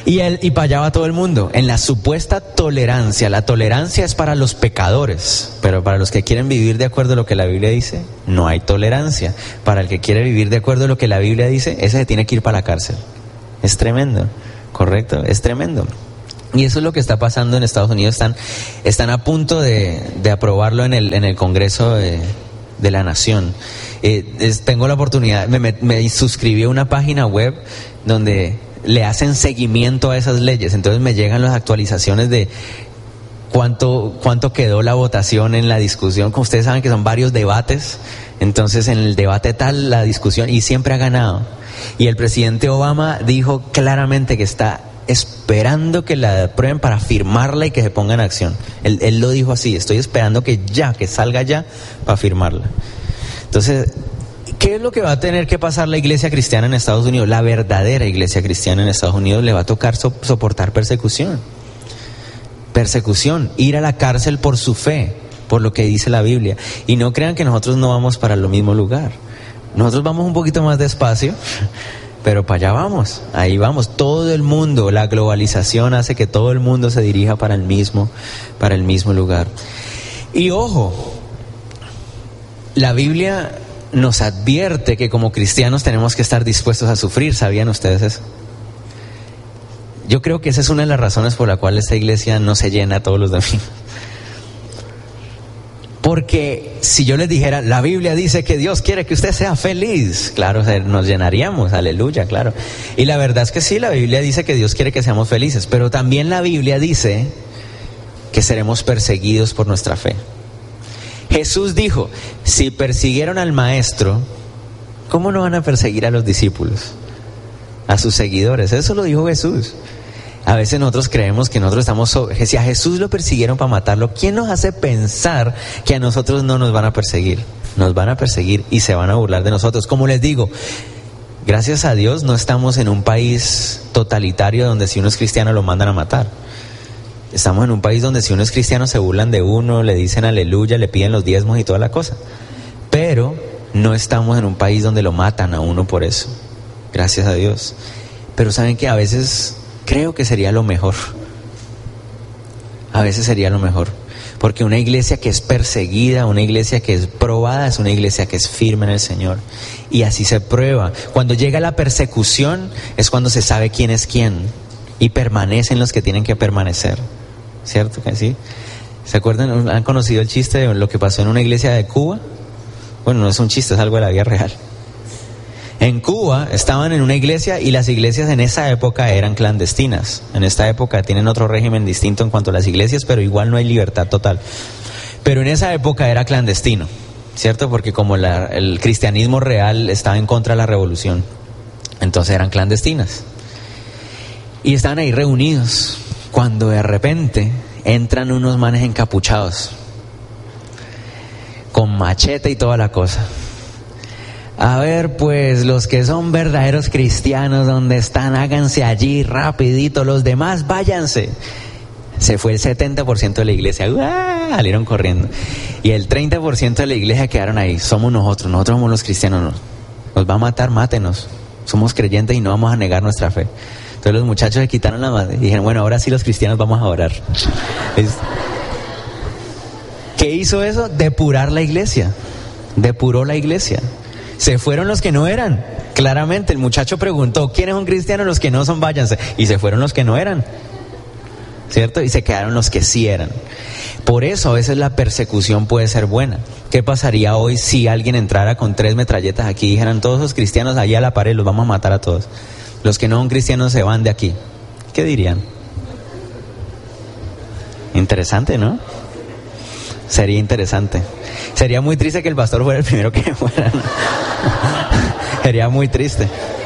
S1: Y, él, y para allá va todo el mundo, en la supuesta tolerancia. La tolerancia es para los pecadores, pero para los que quieren vivir de acuerdo a lo que la Biblia dice, no hay tolerancia. Para el que quiere vivir de acuerdo a lo que la Biblia dice, ese se tiene que ir para la cárcel. Es tremendo, ¿correcto? Es tremendo. Y eso es lo que está pasando en Estados Unidos. Están, están a punto de, de aprobarlo en el, en el Congreso de, de la Nación. Eh, es, tengo la oportunidad, me, me, me suscribí a una página web donde le hacen seguimiento a esas leyes. Entonces me llegan las actualizaciones de cuánto, cuánto quedó la votación en la discusión. Como ustedes saben que son varios debates, entonces en el debate tal la discusión, y siempre ha ganado. Y el presidente Obama dijo claramente que está esperando que la aprueben para firmarla y que se ponga en acción. Él, él lo dijo así: estoy esperando que ya, que salga ya para firmarla. Entonces, ¿qué es lo que va a tener que pasar la iglesia cristiana en Estados Unidos? La verdadera iglesia cristiana en Estados Unidos le va a tocar so- soportar persecución. Persecución, ir a la cárcel por su fe, por lo que dice la Biblia. Y no crean que nosotros no vamos para el mismo lugar. Nosotros vamos un poquito más despacio, pero para allá vamos, ahí vamos. Todo el mundo, la globalización hace que todo el mundo se dirija para el mismo, para el mismo lugar. Y ojo, la Biblia nos advierte que como cristianos tenemos que estar dispuestos a sufrir. ¿Sabían ustedes eso? Yo creo que esa es una de las razones por la cual esta iglesia no se llena todos los domingos. Porque si yo les dijera, la Biblia dice que Dios quiere que usted sea feliz, claro, nos llenaríamos, aleluya, claro. Y la verdad es que sí, la Biblia dice que Dios quiere que seamos felices, pero también la Biblia dice que seremos perseguidos por nuestra fe. Jesús dijo, si persiguieron al maestro, ¿cómo no van a perseguir a los discípulos? A sus seguidores. Eso lo dijo Jesús. A veces nosotros creemos que nosotros estamos sobre... Si a Jesús lo persiguieron para matarlo, ¿quién nos hace pensar que a nosotros no nos van a perseguir? Nos van a perseguir y se van a burlar de nosotros. Como les digo, gracias a Dios no estamos en un país totalitario donde si uno es cristiano lo mandan a matar. Estamos en un país donde si uno es cristiano se burlan de uno, le dicen aleluya, le piden los diezmos y toda la cosa. Pero no estamos en un país donde lo matan a uno por eso. Gracias a Dios. Pero saben que a veces creo que sería lo mejor. A veces sería lo mejor. Porque una iglesia que es perseguida, una iglesia que es probada, es una iglesia que es firme en el Señor. Y así se prueba. Cuando llega la persecución es cuando se sabe quién es quién. Y permanecen los que tienen que permanecer. ¿Cierto que sí? ¿Se acuerdan? ¿Han conocido el chiste de lo que pasó en una iglesia de Cuba? Bueno, no es un chiste, es algo de la vida real. En Cuba estaban en una iglesia y las iglesias en esa época eran clandestinas. En esta época tienen otro régimen distinto en cuanto a las iglesias, pero igual no hay libertad total. Pero en esa época era clandestino, ¿cierto? Porque como la, el cristianismo real estaba en contra de la revolución, entonces eran clandestinas. Y estaban ahí reunidos cuando de repente entran unos manes encapuchados, con machete y toda la cosa. A ver, pues los que son verdaderos cristianos, donde están, háganse allí rapidito, los demás váyanse. Se fue el setenta por ciento de la iglesia, ¡uah! Salieron corriendo. Y el treinta por ciento de la iglesia quedaron ahí. Somos nosotros, nosotros somos los cristianos. Nos, nos va a matar, mátenos. Somos creyentes y no vamos a negar nuestra fe. Entonces los muchachos se quitaron la mano y dijeron, bueno, ahora sí los cristianos vamos a orar. ¿Qué hizo eso? Depurar la iglesia. Depuró la iglesia. Se fueron los que no eran. Claramente el muchacho preguntó, ¿quiénes son cristianos? Los que no son, váyanse. Y se fueron los que no eran, ¿cierto? Y se quedaron los que sí eran. Por eso a veces la persecución puede ser buena. ¿Qué pasaría hoy si alguien entrara con tres metralletas aquí y dijeran, todos los cristianos allá a la pared, los vamos a matar a todos? Los que no son cristianos se van de aquí. ¿Qué dirían? Interesante, ¿no? Sería interesante. Sería muy triste que el pastor fuera el primero que fuera, ¿no? Sería muy triste.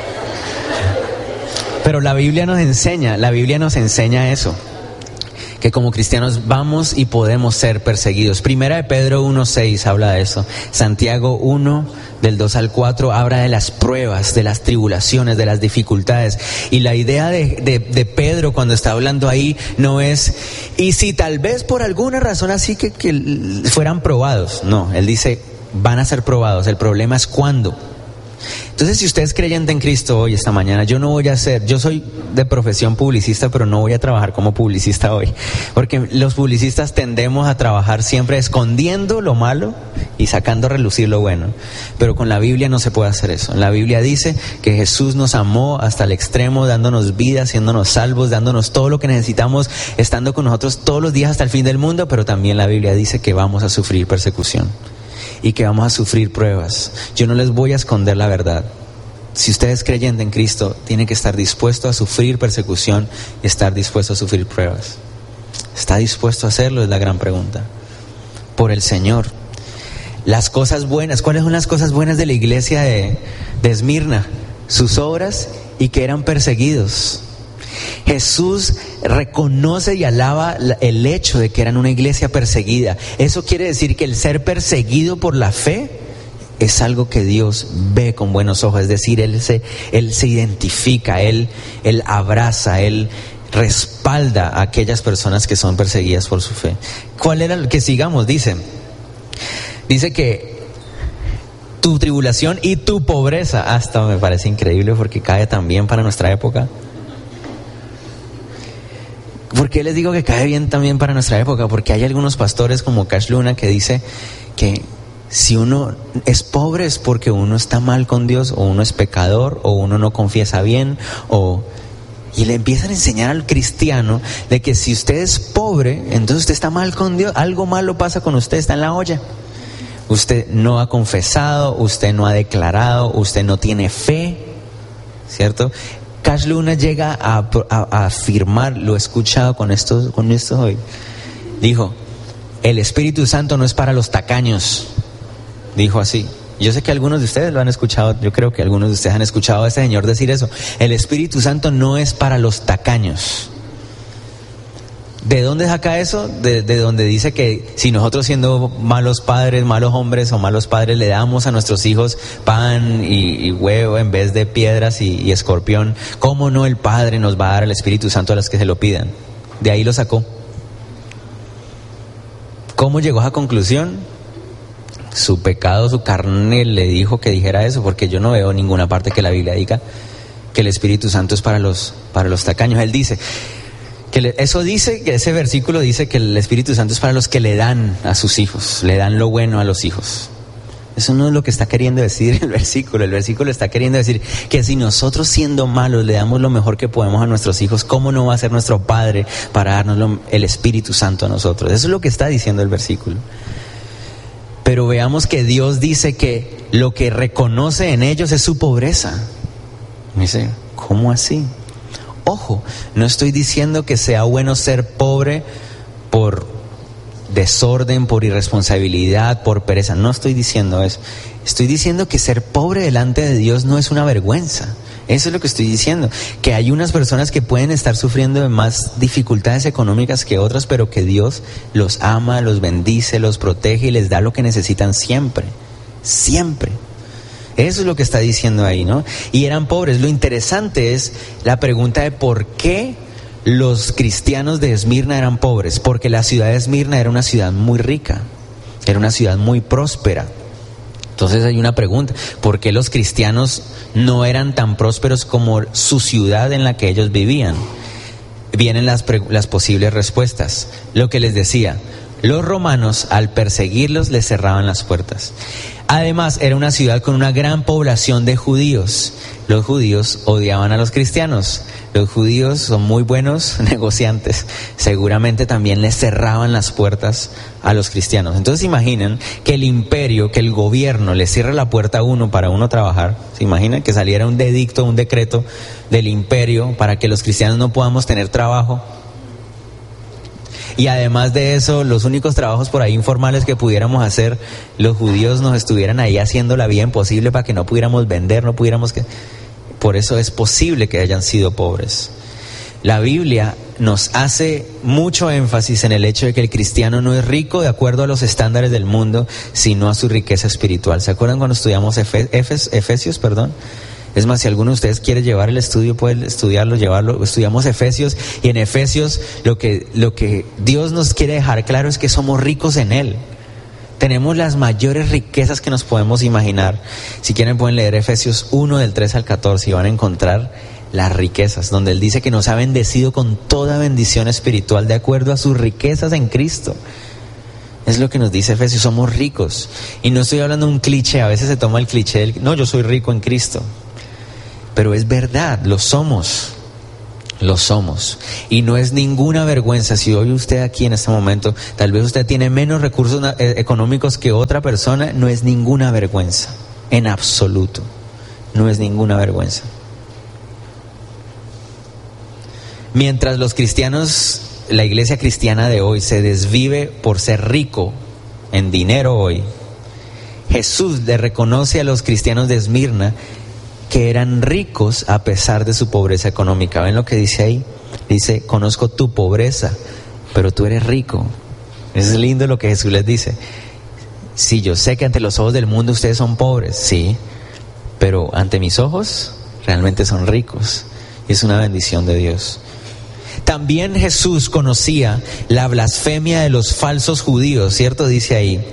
S1: Pero la Biblia nos enseña, la Biblia nos enseña eso, que como cristianos vamos y podemos ser perseguidos. Primera de Pedro uno seis habla de eso. Santiago uno del dos al cuatro habla de las pruebas, de las tribulaciones, de las dificultades. Y la idea de, de, de Pedro cuando está hablando ahí no es, y si tal vez por alguna razón así que, que fueran probados. No, él dice, van a ser probados. El problema es cuándo. Entonces, si usted es creyente en Cristo hoy, esta mañana, yo no voy a ser, yo soy de profesión publicista, pero no voy a trabajar como publicista hoy, porque los publicistas tendemos a trabajar siempre escondiendo lo malo y sacando a relucir lo bueno, pero con la Biblia no se puede hacer eso. En la Biblia dice que Jesús nos amó hasta el extremo, dándonos vida, haciéndonos salvos, dándonos todo lo que necesitamos, estando con nosotros todos los días hasta el fin del mundo, pero también la Biblia dice que vamos a sufrir persecución y que vamos a sufrir pruebas. Yo no les voy a esconder la verdad. Si usted es creyente en Cristo, tiene que estar dispuesto a sufrir persecución y estar dispuesto a sufrir pruebas. ¿Está dispuesto a hacerlo? Es la gran pregunta. Por el Señor. Las cosas buenas, ¿cuáles son las cosas buenas de la iglesia de, de Esmirna? Sus obras y que eran perseguidos. Jesús reconoce y alaba el hecho de que eran una iglesia perseguida. Eso quiere decir que el ser perseguido por la fe es algo que Dios ve con buenos ojos. Es decir, Él se, él se identifica, él, él abraza, Él respalda a aquellas personas que son perseguidas por su fe. ¿Cuál era el que sigamos? Dice, dice que tu tribulación y tu pobreza, hasta me parece increíble porque cae también para nuestra época. ¿Por qué les digo que cae bien también para nuestra época? Porque hay algunos pastores como Cash Luna que dice que si uno es pobre es porque uno está mal con Dios, o uno es pecador, o uno no confiesa bien, o... y le empiezan a enseñar al cristiano de que si usted es pobre, entonces usted está mal con Dios, algo malo pasa con usted, está en la olla. Usted no ha confesado, usted no ha declarado, usted no tiene fe, ¿cierto? Cash Luna llega a, a, a afirmar, lo he escuchado con esto, con esto hoy, dijo, el Espíritu Santo no es para los tacaños, dijo así. Yo sé que algunos de ustedes lo han escuchado, yo creo que algunos de ustedes han escuchado a este señor decir eso, el Espíritu Santo no es para los tacaños. ¿De dónde saca eso? De, de donde dice que si nosotros siendo malos padres, malos hombres o malos padres le damos a nuestros hijos pan y, y huevo en vez de piedras y, y escorpión, ¿cómo no el Padre nos va a dar el Espíritu Santo a los que se lo pidan? De ahí lo sacó. ¿Cómo llegó a esa conclusión? Su pecado, su carne le dijo que dijera eso, porque yo no veo ninguna parte que la Biblia diga que el Espíritu Santo es para los, para los tacaños. Él dice... que le, eso dice, que ese versículo dice que el Espíritu Santo es para los que le dan a sus hijos, le dan lo bueno a los hijos. Eso no es lo que está queriendo decir el versículo. El versículo está queriendo decir que si nosotros siendo malos le damos lo mejor que podemos a nuestros hijos, ¿cómo no va a ser nuestro Padre para darnos lo, el Espíritu Santo a nosotros? Eso es lo que está diciendo el versículo. Pero veamos que Dios dice que lo que reconoce en ellos es su pobreza. Me dice, ¿cómo así? Ojo, no estoy diciendo que sea bueno ser pobre por desorden, por irresponsabilidad, por pereza. No estoy diciendo eso. Estoy diciendo que ser pobre delante de Dios no es una vergüenza. Eso es lo que estoy diciendo. Que hay unas personas que pueden estar sufriendo de más dificultades económicas que otras, pero que Dios los ama, los bendice, los protege y les da lo que necesitan siempre. Siempre. Eso es lo que está diciendo ahí, ¿no? Y eran pobres. Lo interesante es la pregunta de por qué los cristianos de Esmirna eran pobres. Porque la ciudad de Esmirna era una ciudad muy rica, era una ciudad muy próspera. Entonces hay una pregunta, ¿por qué los cristianos no eran tan prósperos como su ciudad en la que ellos vivían? Vienen las, las posibles respuestas. Lo que les decía, los romanos al perseguirlos les cerraban las puertas. Además, era una ciudad con una gran población de judíos. Los judíos odiaban a los cristianos. Los judíos son muy buenos negociantes. Seguramente también les cerraban las puertas a los cristianos. Entonces imaginen que el imperio, que el gobierno le cierra la puerta a uno para uno trabajar. ¿Se imaginan que saliera un edicto, un decreto del imperio para que los cristianos no podamos tener trabajo? Y además de eso, los únicos trabajos por ahí informales que pudiéramos hacer, los judíos nos estuvieran ahí haciendo la vida imposible para que no pudiéramos vender, no pudiéramos que... Por eso es posible que hayan sido pobres. La Biblia nos hace mucho énfasis en el hecho de que el cristiano no es rico de acuerdo a los estándares del mundo, sino a su riqueza espiritual. ¿Se acuerdan cuando estudiamos Efe, Efes, Efesios, perdón? Es más, si alguno de ustedes quiere llevar el estudio, puede estudiarlo, llevarlo. Estudiamos Efesios, y en Efesios lo que, lo que Dios nos quiere dejar claro es que somos ricos en Él. Tenemos las mayores riquezas que nos podemos imaginar. Si quieren pueden leer Efesios uno del tres al catorce y van a encontrar las riquezas, donde Él dice que nos ha bendecido con toda bendición espiritual de acuerdo a sus riquezas en Cristo. Es lo que nos dice Efesios, somos ricos. Y no estoy hablando de un cliché, a veces se toma el cliché del, no, yo soy rico en Cristo. Pero es verdad, lo somos. Lo somos. Y no es ninguna vergüenza. Si hoy usted aquí en este momento, tal vez usted tiene menos recursos económicos que otra persona, no es ninguna vergüenza. En absoluto. No es ninguna vergüenza. Mientras los cristianos, la iglesia cristiana de hoy se desvive por ser rico en dinero hoy, Jesús le reconoce a los cristianos de Esmirna que eran ricos a pesar de su pobreza económica. ¿Ven lo que dice ahí? Dice, conozco tu pobreza, pero tú eres rico. Es lindo lo que Jesús les dice. Sí, yo sé que ante los ojos del mundo ustedes son pobres, sí, pero ante mis ojos realmente son ricos. Y es una bendición de Dios. También Jesús conocía la blasfemia de los falsos judíos, ¿cierto? Dice ahí.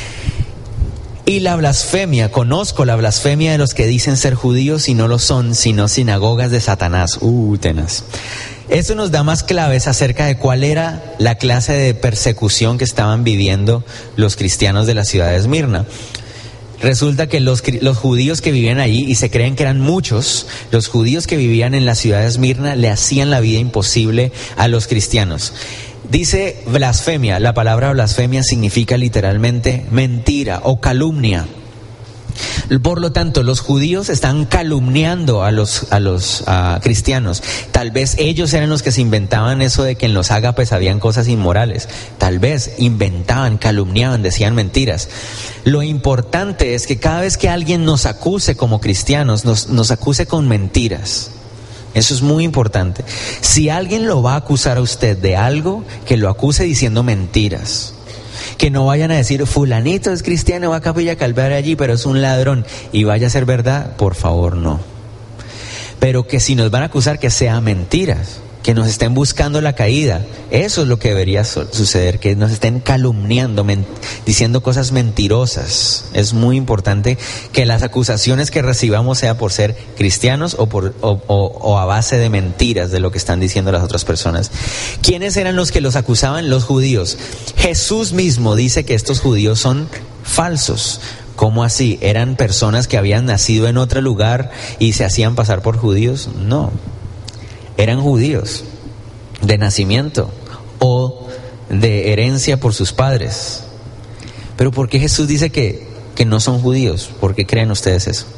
S1: Y la blasfemia, conozco la blasfemia de los que dicen ser judíos y no lo son, sino sinagogas de Satanás. Uh, tenaz. Esto nos da más claves acerca de cuál era la clase de persecución que estaban viviendo los cristianos de la ciudad de Esmirna. Resulta que los, los judíos que vivían allí, y se creen que eran muchos, los judíos que vivían en la ciudad de Esmirna le hacían la vida imposible a los cristianos. Dice blasfemia, la palabra blasfemia significa literalmente mentira o calumnia. Por lo tanto, los judíos están calumniando a los, a los a cristianos. Tal vez ellos eran los que se inventaban eso de que en los ágapes habían cosas inmorales. Tal vez inventaban, calumniaban, decían mentiras. Lo importante es que cada vez que alguien nos acuse como cristianos, nos, nos acuse con mentiras. Eso es muy importante. Si alguien lo va a acusar a usted de algo, que lo acuse diciendo mentiras. Que no vayan a decir, fulanito es cristiano, va a Capilla Calvario allí, pero es un ladrón, y vaya a ser verdad, por favor, no. Pero que si nos van a acusar, que sea mentiras, que nos estén buscando la caída. Eso es lo que debería suceder, que nos estén calumniando, men- diciendo cosas mentirosas. Es muy importante que las acusaciones que recibamos sea por ser cristianos o, por, o, o, o a base de mentiras de lo que están diciendo las otras personas. ¿Quiénes eran los que los acusaban? Los judíos. Jesús mismo dice que estos judíos son falsos. ¿Cómo así? ¿Eran personas que habían nacido en otro lugar y se hacían pasar por judíos? No. Eran judíos de nacimiento o de herencia por sus padres. Pero ¿por qué Jesús dice que, que no son judíos? ¿Por qué creen ustedes eso?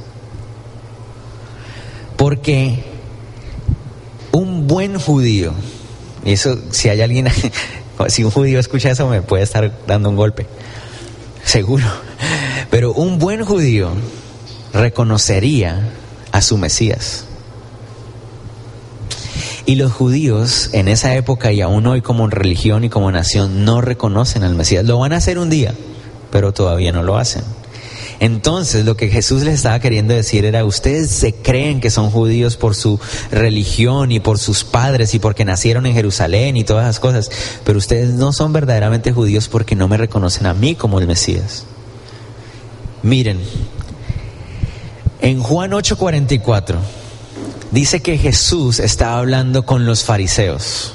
S1: Porque un buen judío, y eso, si hay alguien, si un judío escucha eso me puede estar dando un golpe, seguro. Pero un buen judío reconocería a su Mesías. Y los judíos en esa época y aún hoy como religión y como nación no reconocen al Mesías. Lo van a hacer un día, pero todavía no lo hacen. Entonces lo que Jesús les estaba queriendo decir era, ustedes se creen que son judíos por su religión y por sus padres y porque nacieron en Jerusalén y todas esas cosas, pero ustedes no son verdaderamente judíos porque no me reconocen a mí como el Mesías. Miren, en Juan ocho cuarenta y cuatro dice que Jesús estaba hablando con los fariseos.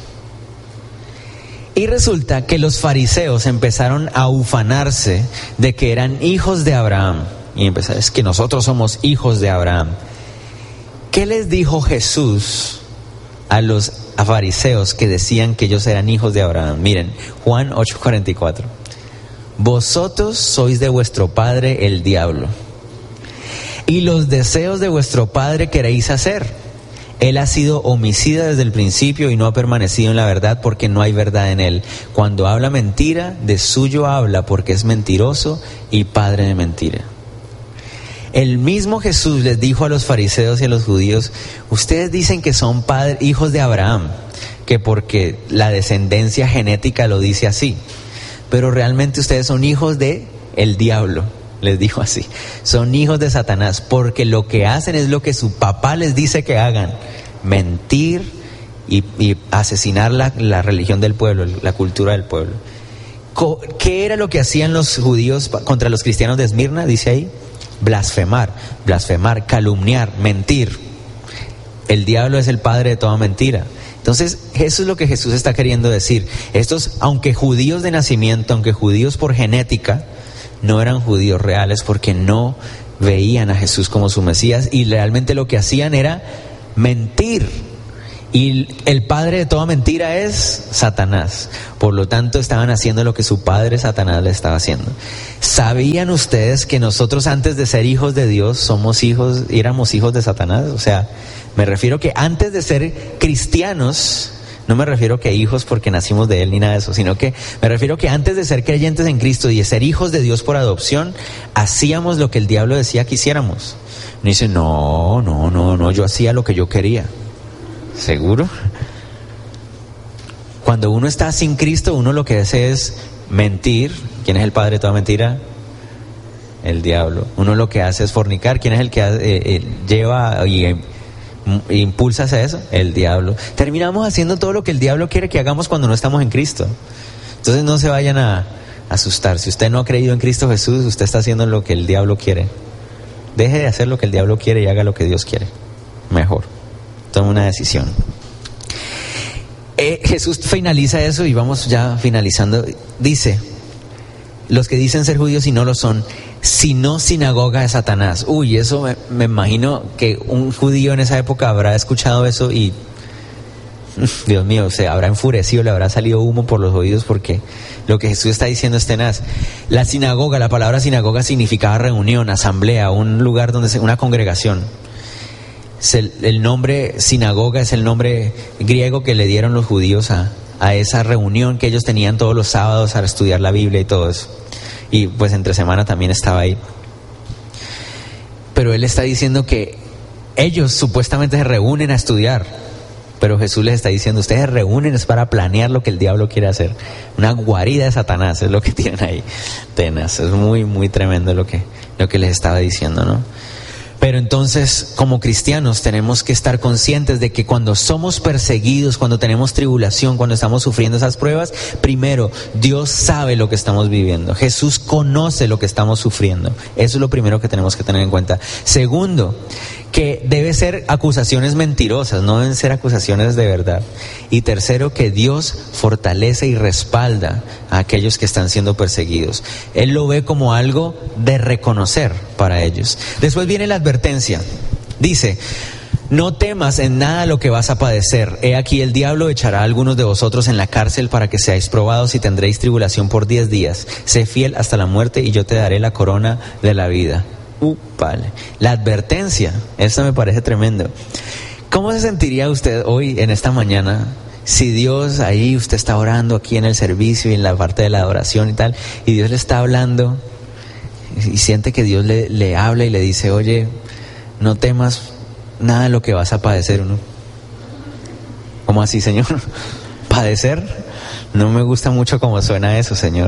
S1: Y resulta que los fariseos empezaron a ufanarse de que eran hijos de Abraham. Y empezaron, es que nosotros somos hijos de Abraham. ¿Qué les dijo Jesús a los fariseos que decían que ellos eran hijos de Abraham? Miren, Juan ocho cuarenta y cuatro. Vosotros sois de vuestro padre el diablo, y los deseos de vuestro padre queréis hacer. Él ha sido homicida desde el principio y no ha permanecido en la verdad porque no hay verdad en él. Cuando habla mentira, de suyo habla porque es mentiroso y padre de mentira. El mismo Jesús les dijo a los fariseos y a los judíos, ustedes dicen que son padres, hijos de Abraham, que porque la descendencia genética lo dice así, pero realmente ustedes son hijos de el diablo. Les dijo así, son hijos de Satanás porque lo que hacen es lo que su papá les dice que hagan, mentir y, y asesinar la, la religión del pueblo, la cultura del pueblo. ¿Qué era lo que hacían los judíos contra los cristianos de Esmirna? Dice ahí, blasfemar, blasfemar, calumniar, mentir. El diablo es el padre de toda mentira. Entonces, eso es lo que Jesús está queriendo decir. Estos, aunque judíos de nacimiento, aunque judíos por genética, no eran judíos reales porque no veían a Jesús como su Mesías y realmente lo que hacían era mentir. Y el padre de toda mentira es Satanás. Por lo tanto, estaban haciendo lo que su padre Satanás le estaba haciendo. ¿Sabían ustedes que nosotros antes de ser hijos de Dios somos hijos, éramos hijos de Satanás? O sea, me refiero que antes de ser cristianos, no me refiero que hijos porque nacimos de Él ni nada de eso, sino que me refiero que antes de ser creyentes en Cristo y de ser hijos de Dios por adopción, hacíamos lo que el diablo decía que hiciéramos. Me dice, no, no, no, no, yo hacía lo que yo quería. ¿Seguro? Cuando uno está sin Cristo, uno lo que hace es mentir. ¿Quién es el padre de toda mentira? El diablo. Uno lo que hace es fornicar. ¿Quién es el que eh, eh, lleva y eh, impulsa hacia eso? El diablo. Terminamos haciendo todo lo que el diablo quiere que hagamos cuando no estamos en Cristo. Entonces no se vayan a asustar. Si usted no ha creído en Cristo Jesús, usted está haciendo lo que el diablo quiere. Deje de hacer lo que el diablo quiere y haga lo que Dios quiere. Mejor. Toma una decisión. Eh, Jesús finaliza eso y vamos ya finalizando. Dice, los que dicen ser judíos y no lo son, sino sinagoga de Satanás. Uy, eso me, me imagino que un judío en esa época habrá escuchado eso y, Dios mío, se habrá enfurecido, le habrá salido humo por los oídos porque lo que Jesús está diciendo es tenaz. La sinagoga, la palabra sinagoga significaba reunión, asamblea, un lugar donde se, una congregación. El, el nombre sinagoga es el nombre griego que le dieron los judíos a, a esa reunión que ellos tenían todos los sábados al estudiar la Biblia y todo eso. Y pues entre semana también estaba ahí. Pero él está diciendo que ellos supuestamente se reúnen a estudiar, pero Jesús les está diciendo, ustedes se reúnen es para planear lo que el diablo quiere hacer. Una guarida de Satanás es lo que tienen ahí. Tenaz, es muy muy tremendo lo que, lo que les estaba diciendo, ¿no? Pero entonces, como cristianos, tenemos que estar conscientes de que cuando somos perseguidos, cuando tenemos tribulación, cuando estamos sufriendo esas pruebas, primero, Dios sabe lo que estamos viviendo. Jesús conoce lo que estamos sufriendo. Eso es lo primero que tenemos que tener en cuenta. Segundo, que debe ser acusaciones mentirosas, no deben ser acusaciones de verdad. Y tercero, que Dios fortalece y respalda a aquellos que están siendo perseguidos. Él lo ve como algo de reconocer para ellos. Después viene la advertencia. Dice, no temas en nada lo que vas a padecer. He aquí el diablo echará a algunos de vosotros en la cárcel para que seáis probados y tendréis tribulación por diez días. Sé fiel hasta la muerte y yo te daré la corona de la vida. Upale. La advertencia, esto me parece tremendo. ¿Cómo se sentiría usted hoy en esta mañana si Dios ahí, usted está orando aquí en el servicio y en la parte de la adoración y tal, y Dios le está hablando y siente que Dios le, le habla y le dice, oye, no temas nada de lo que vas a padecer? Uno, ¿cómo así, Señor? ¿Padecer? No me gusta mucho cómo suena eso, Señor.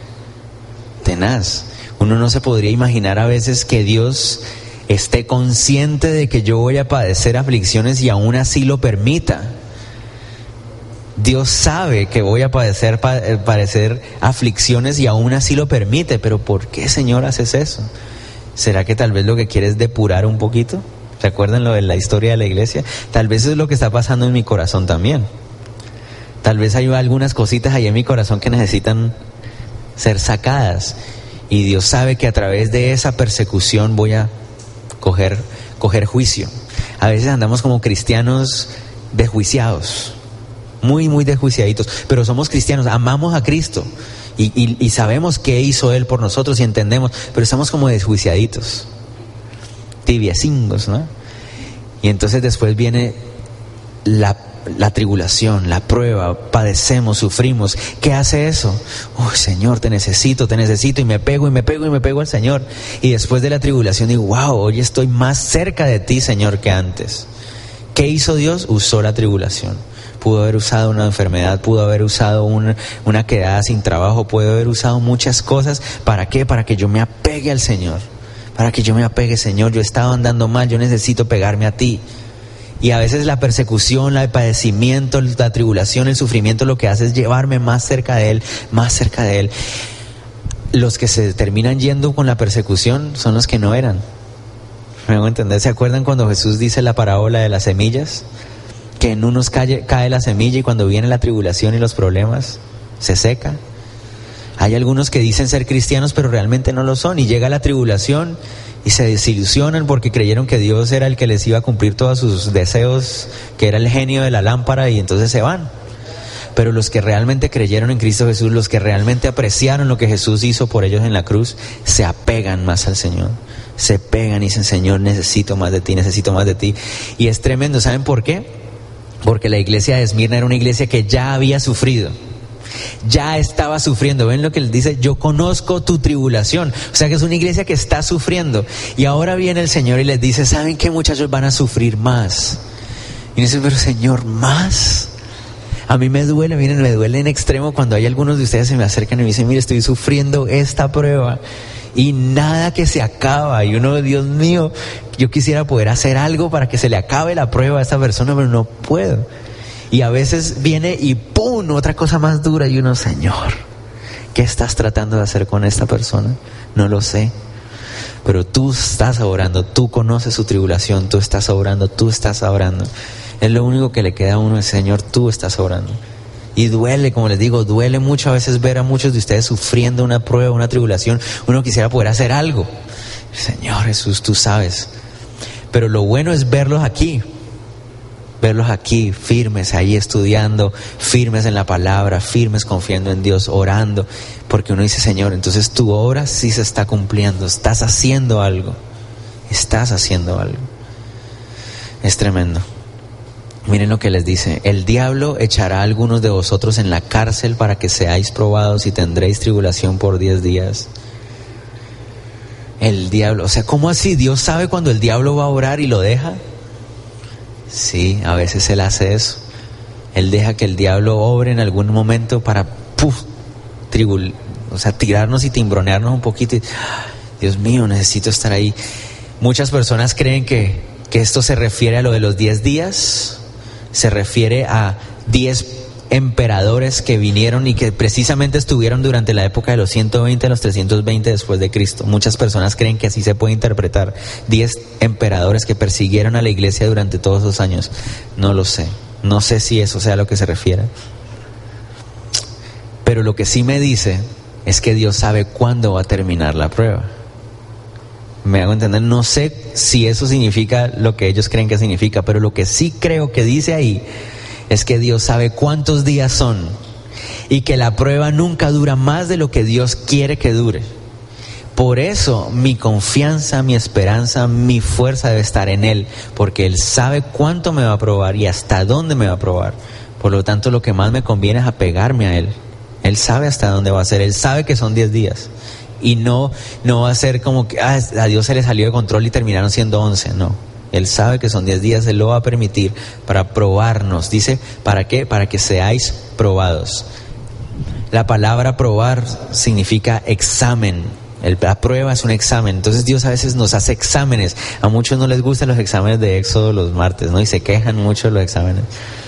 S1: Tenaz. Uno no se podría imaginar a veces que Dios esté consciente de que yo voy a padecer aflicciones y aún así lo permita. Dios sabe que voy a padecer, padecer aflicciones y aún así lo permite. Pero ¿por qué, Señor, haces eso? ¿Será que tal vez lo que quiere es depurar un poquito? ¿Se acuerdan lo de la historia de la iglesia? Tal vez es lo que está pasando en mi corazón también. Tal vez hay algunas cositas ahí en mi corazón que necesitan ser sacadas. Y Dios sabe que a través de esa persecución voy a coger, coger juicio. A veces andamos como cristianos desjuiciados, muy, muy desjuiciaditos, pero somos cristianos, amamos a Cristo y, y, y sabemos qué hizo Él por nosotros y entendemos, pero estamos como desjuiciaditos, tibiecingos, ¿no? Y entonces después viene la La tribulación, la prueba, padecemos, sufrimos. ¿Qué hace eso? Uy, Señor, te necesito, te necesito, y me pego y me pego y me pego al Señor. Y después de la tribulación digo, wow, hoy estoy más cerca de ti, Señor, que antes. ¿Qué hizo Dios? Usó la tribulación. Pudo haber usado una enfermedad, pudo haber usado una, una quedada sin trabajo, pudo haber usado muchas cosas. ¿Para qué? Para que yo me apegue al Señor. Para que yo me apegue, Señor, yo estaba andando mal, yo necesito pegarme a ti. Y a veces la persecución, el padecimiento, la tribulación, el sufrimiento lo que hace es llevarme más cerca de Él, más cerca de Él. Los que se terminan yendo con la persecución son los que no eran. ¿Me hago entender? ¿Se acuerdan cuando Jesús dice la parábola de las semillas? Que en unos cae, cae la semilla y cuando viene la tribulación y los problemas, se seca. Hay algunos que dicen ser cristianos pero realmente no lo son, y llega la tribulación y se desilusionan porque creyeron que Dios era el que les iba a cumplir todos sus deseos, que era el genio de la lámpara, y entonces se van. Pero los que realmente creyeron en Cristo Jesús, los que realmente apreciaron lo que Jesús hizo por ellos en la cruz, se apegan más al Señor. Se pegan y dicen: Señor, necesito más de ti, necesito más de ti. Y es tremendo, ¿saben por qué? Porque la iglesia de Esmirna era una iglesia que ya había sufrido. Ya estaba sufriendo. ¿Ven lo que él dice? Yo conozco tu tribulación. O sea que es una iglesia que está sufriendo. Y ahora viene el Señor y les dice: ¿saben qué, muchachos? Van a sufrir más. Y dicen: pero Señor, ¿más? A mí me duele, miren, me duele en extremo cuando hay algunos de ustedes se me acercan y me dicen: mire, estoy sufriendo esta prueba y nada que se acaba. Y uno, Dios mío, yo quisiera poder hacer algo para que se le acabe la prueba a esta persona, pero no puedo. Y a veces viene y ¡pum!, otra cosa más dura, y uno: Señor, ¿qué estás tratando de hacer con esta persona? No lo sé, pero tú estás obrando, tú conoces su tribulación, tú estás obrando, tú estás obrando. Es lo único que le queda a uno: es: Señor, tú estás obrando. Y duele, como les digo, duele mucho a veces ver a muchos de ustedes sufriendo una prueba, una tribulación. Uno quisiera poder hacer algo. Señor Jesús, tú sabes. Pero lo bueno es verlos aquí. Verlos aquí, firmes, ahí estudiando, firmes en la palabra, firmes confiando en Dios, orando. Porque uno dice: Señor, entonces tu obra sí se está cumpliendo. Estás haciendo algo. Estás haciendo algo. Es tremendo. Miren lo que les dice: el diablo echará a algunos de vosotros en la cárcel para que seáis probados y tendréis tribulación por diez días. El diablo, o sea, ¿cómo así? ¿Dios sabe cuando el diablo va a orar y lo deja? Sí, a veces Él hace eso. Él deja que el diablo obre en algún momento para, puf, tribul, o sea, tirarnos y timbronearnos un poquito. Y, Dios mío, necesito estar ahí. Muchas personas creen que, que esto se refiere a lo de los diez días. Se refiere a diez emperadores que vinieron y que precisamente estuvieron durante la época de los ciento veinte a los trescientos veinte después de Cristo. Muchas personas creen que así se puede interpretar. diez emperadores que persiguieron a la iglesia durante todos esos años. No lo sé. No sé si eso sea a lo que se refiere. Pero lo que sí me dice es que Dios sabe cuándo va a terminar la prueba. Me hago entender, no sé si eso significa lo que ellos creen que significa, pero lo que sí creo que dice ahí es que Dios sabe cuántos días son y que la prueba nunca dura más de lo que Dios quiere que dure. Por eso mi confianza, mi esperanza, mi fuerza debe estar en Él, porque Él sabe cuánto me va a probar y hasta dónde me va a probar. Por lo tanto, lo que más me conviene es apegarme a Él. Él sabe hasta dónde va a ser, Él sabe que son diez días. Y no, no va a ser como que ah, a Dios se le salió de control y terminaron siendo once, no. Él sabe que son diez días, Él lo va a permitir para probarnos. Dice, ¿para qué? Para que seáis probados. La palabra probar significa examen. El, la prueba es un examen. Entonces Dios a veces nos hace exámenes. A muchos no les gustan los exámenes de Éxodo los martes, ¿no? Y se quejan mucho de los exámenes.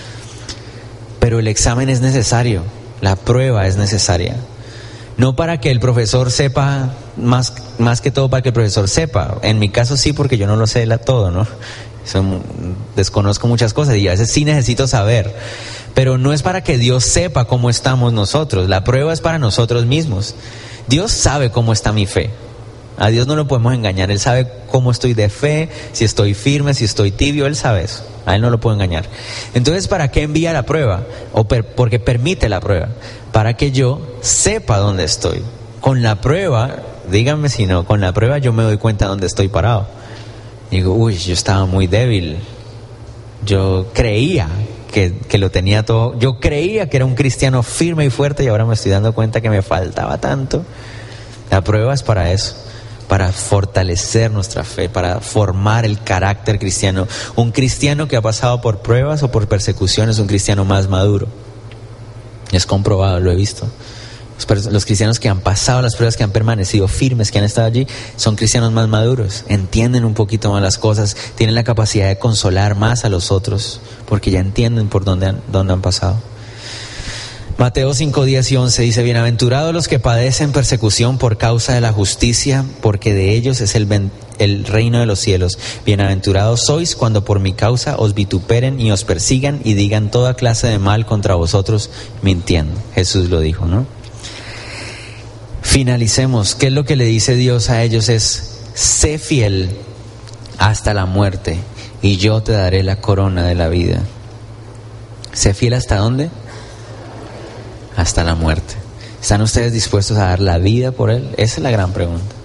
S1: Pero el examen es necesario. La prueba es necesaria. No para que el profesor sepa, más, más que todo para que el profesor sepa. En mi caso sí, porque yo no lo sé la, todo, ¿no? Eso, desconozco muchas cosas y a veces sí necesito saber. Pero no es para que Dios sepa cómo estamos nosotros. La prueba es para nosotros mismos. Dios sabe cómo está mi fe. A Dios no lo podemos engañar. Él sabe cómo estoy de fe, si estoy firme, si estoy tibio. Él sabe eso. A Él no lo puedo engañar. Entonces, ¿para qué envía la prueba? O per, porque permite la prueba. Para que yo sepa dónde estoy. Con la prueba, díganme si no, con la prueba yo me doy cuenta dónde estoy parado. Digo, uy, yo estaba muy débil. Yo creía que, que lo tenía todo. Yo creía que era un cristiano firme y fuerte y ahora me estoy dando cuenta que me faltaba tanto. La prueba es para eso. Para fortalecer nuestra fe, para formar el carácter cristiano. Un cristiano que ha pasado por pruebas o por persecuciones es un cristiano más maduro. Es comprobado, lo he visto. Los cristianos que han pasado las pruebas, que han permanecido firmes, que han estado allí, son cristianos más maduros, entienden un poquito más las cosas, tienen la capacidad de consolar más a los otros, porque ya entienden por dónde han, dónde han pasado. Mateo cinco, diez y once dice: bienaventurados los que padecen persecución por causa de la justicia, porque de ellos es el, el reino de los cielos. Bienaventurados sois cuando por mi causa os vituperen y os persigan y digan toda clase de mal contra vosotros mintiendo. Jesús lo dijo, ¿no? Finalicemos. ¿Qué es lo que le dice Dios a ellos? Es: sé fiel hasta la muerte y yo te daré la corona de la vida. ¿Sé fiel hasta dónde? Hasta la muerte. ¿Están ustedes dispuestos a dar la vida por Él? Esa es la gran pregunta.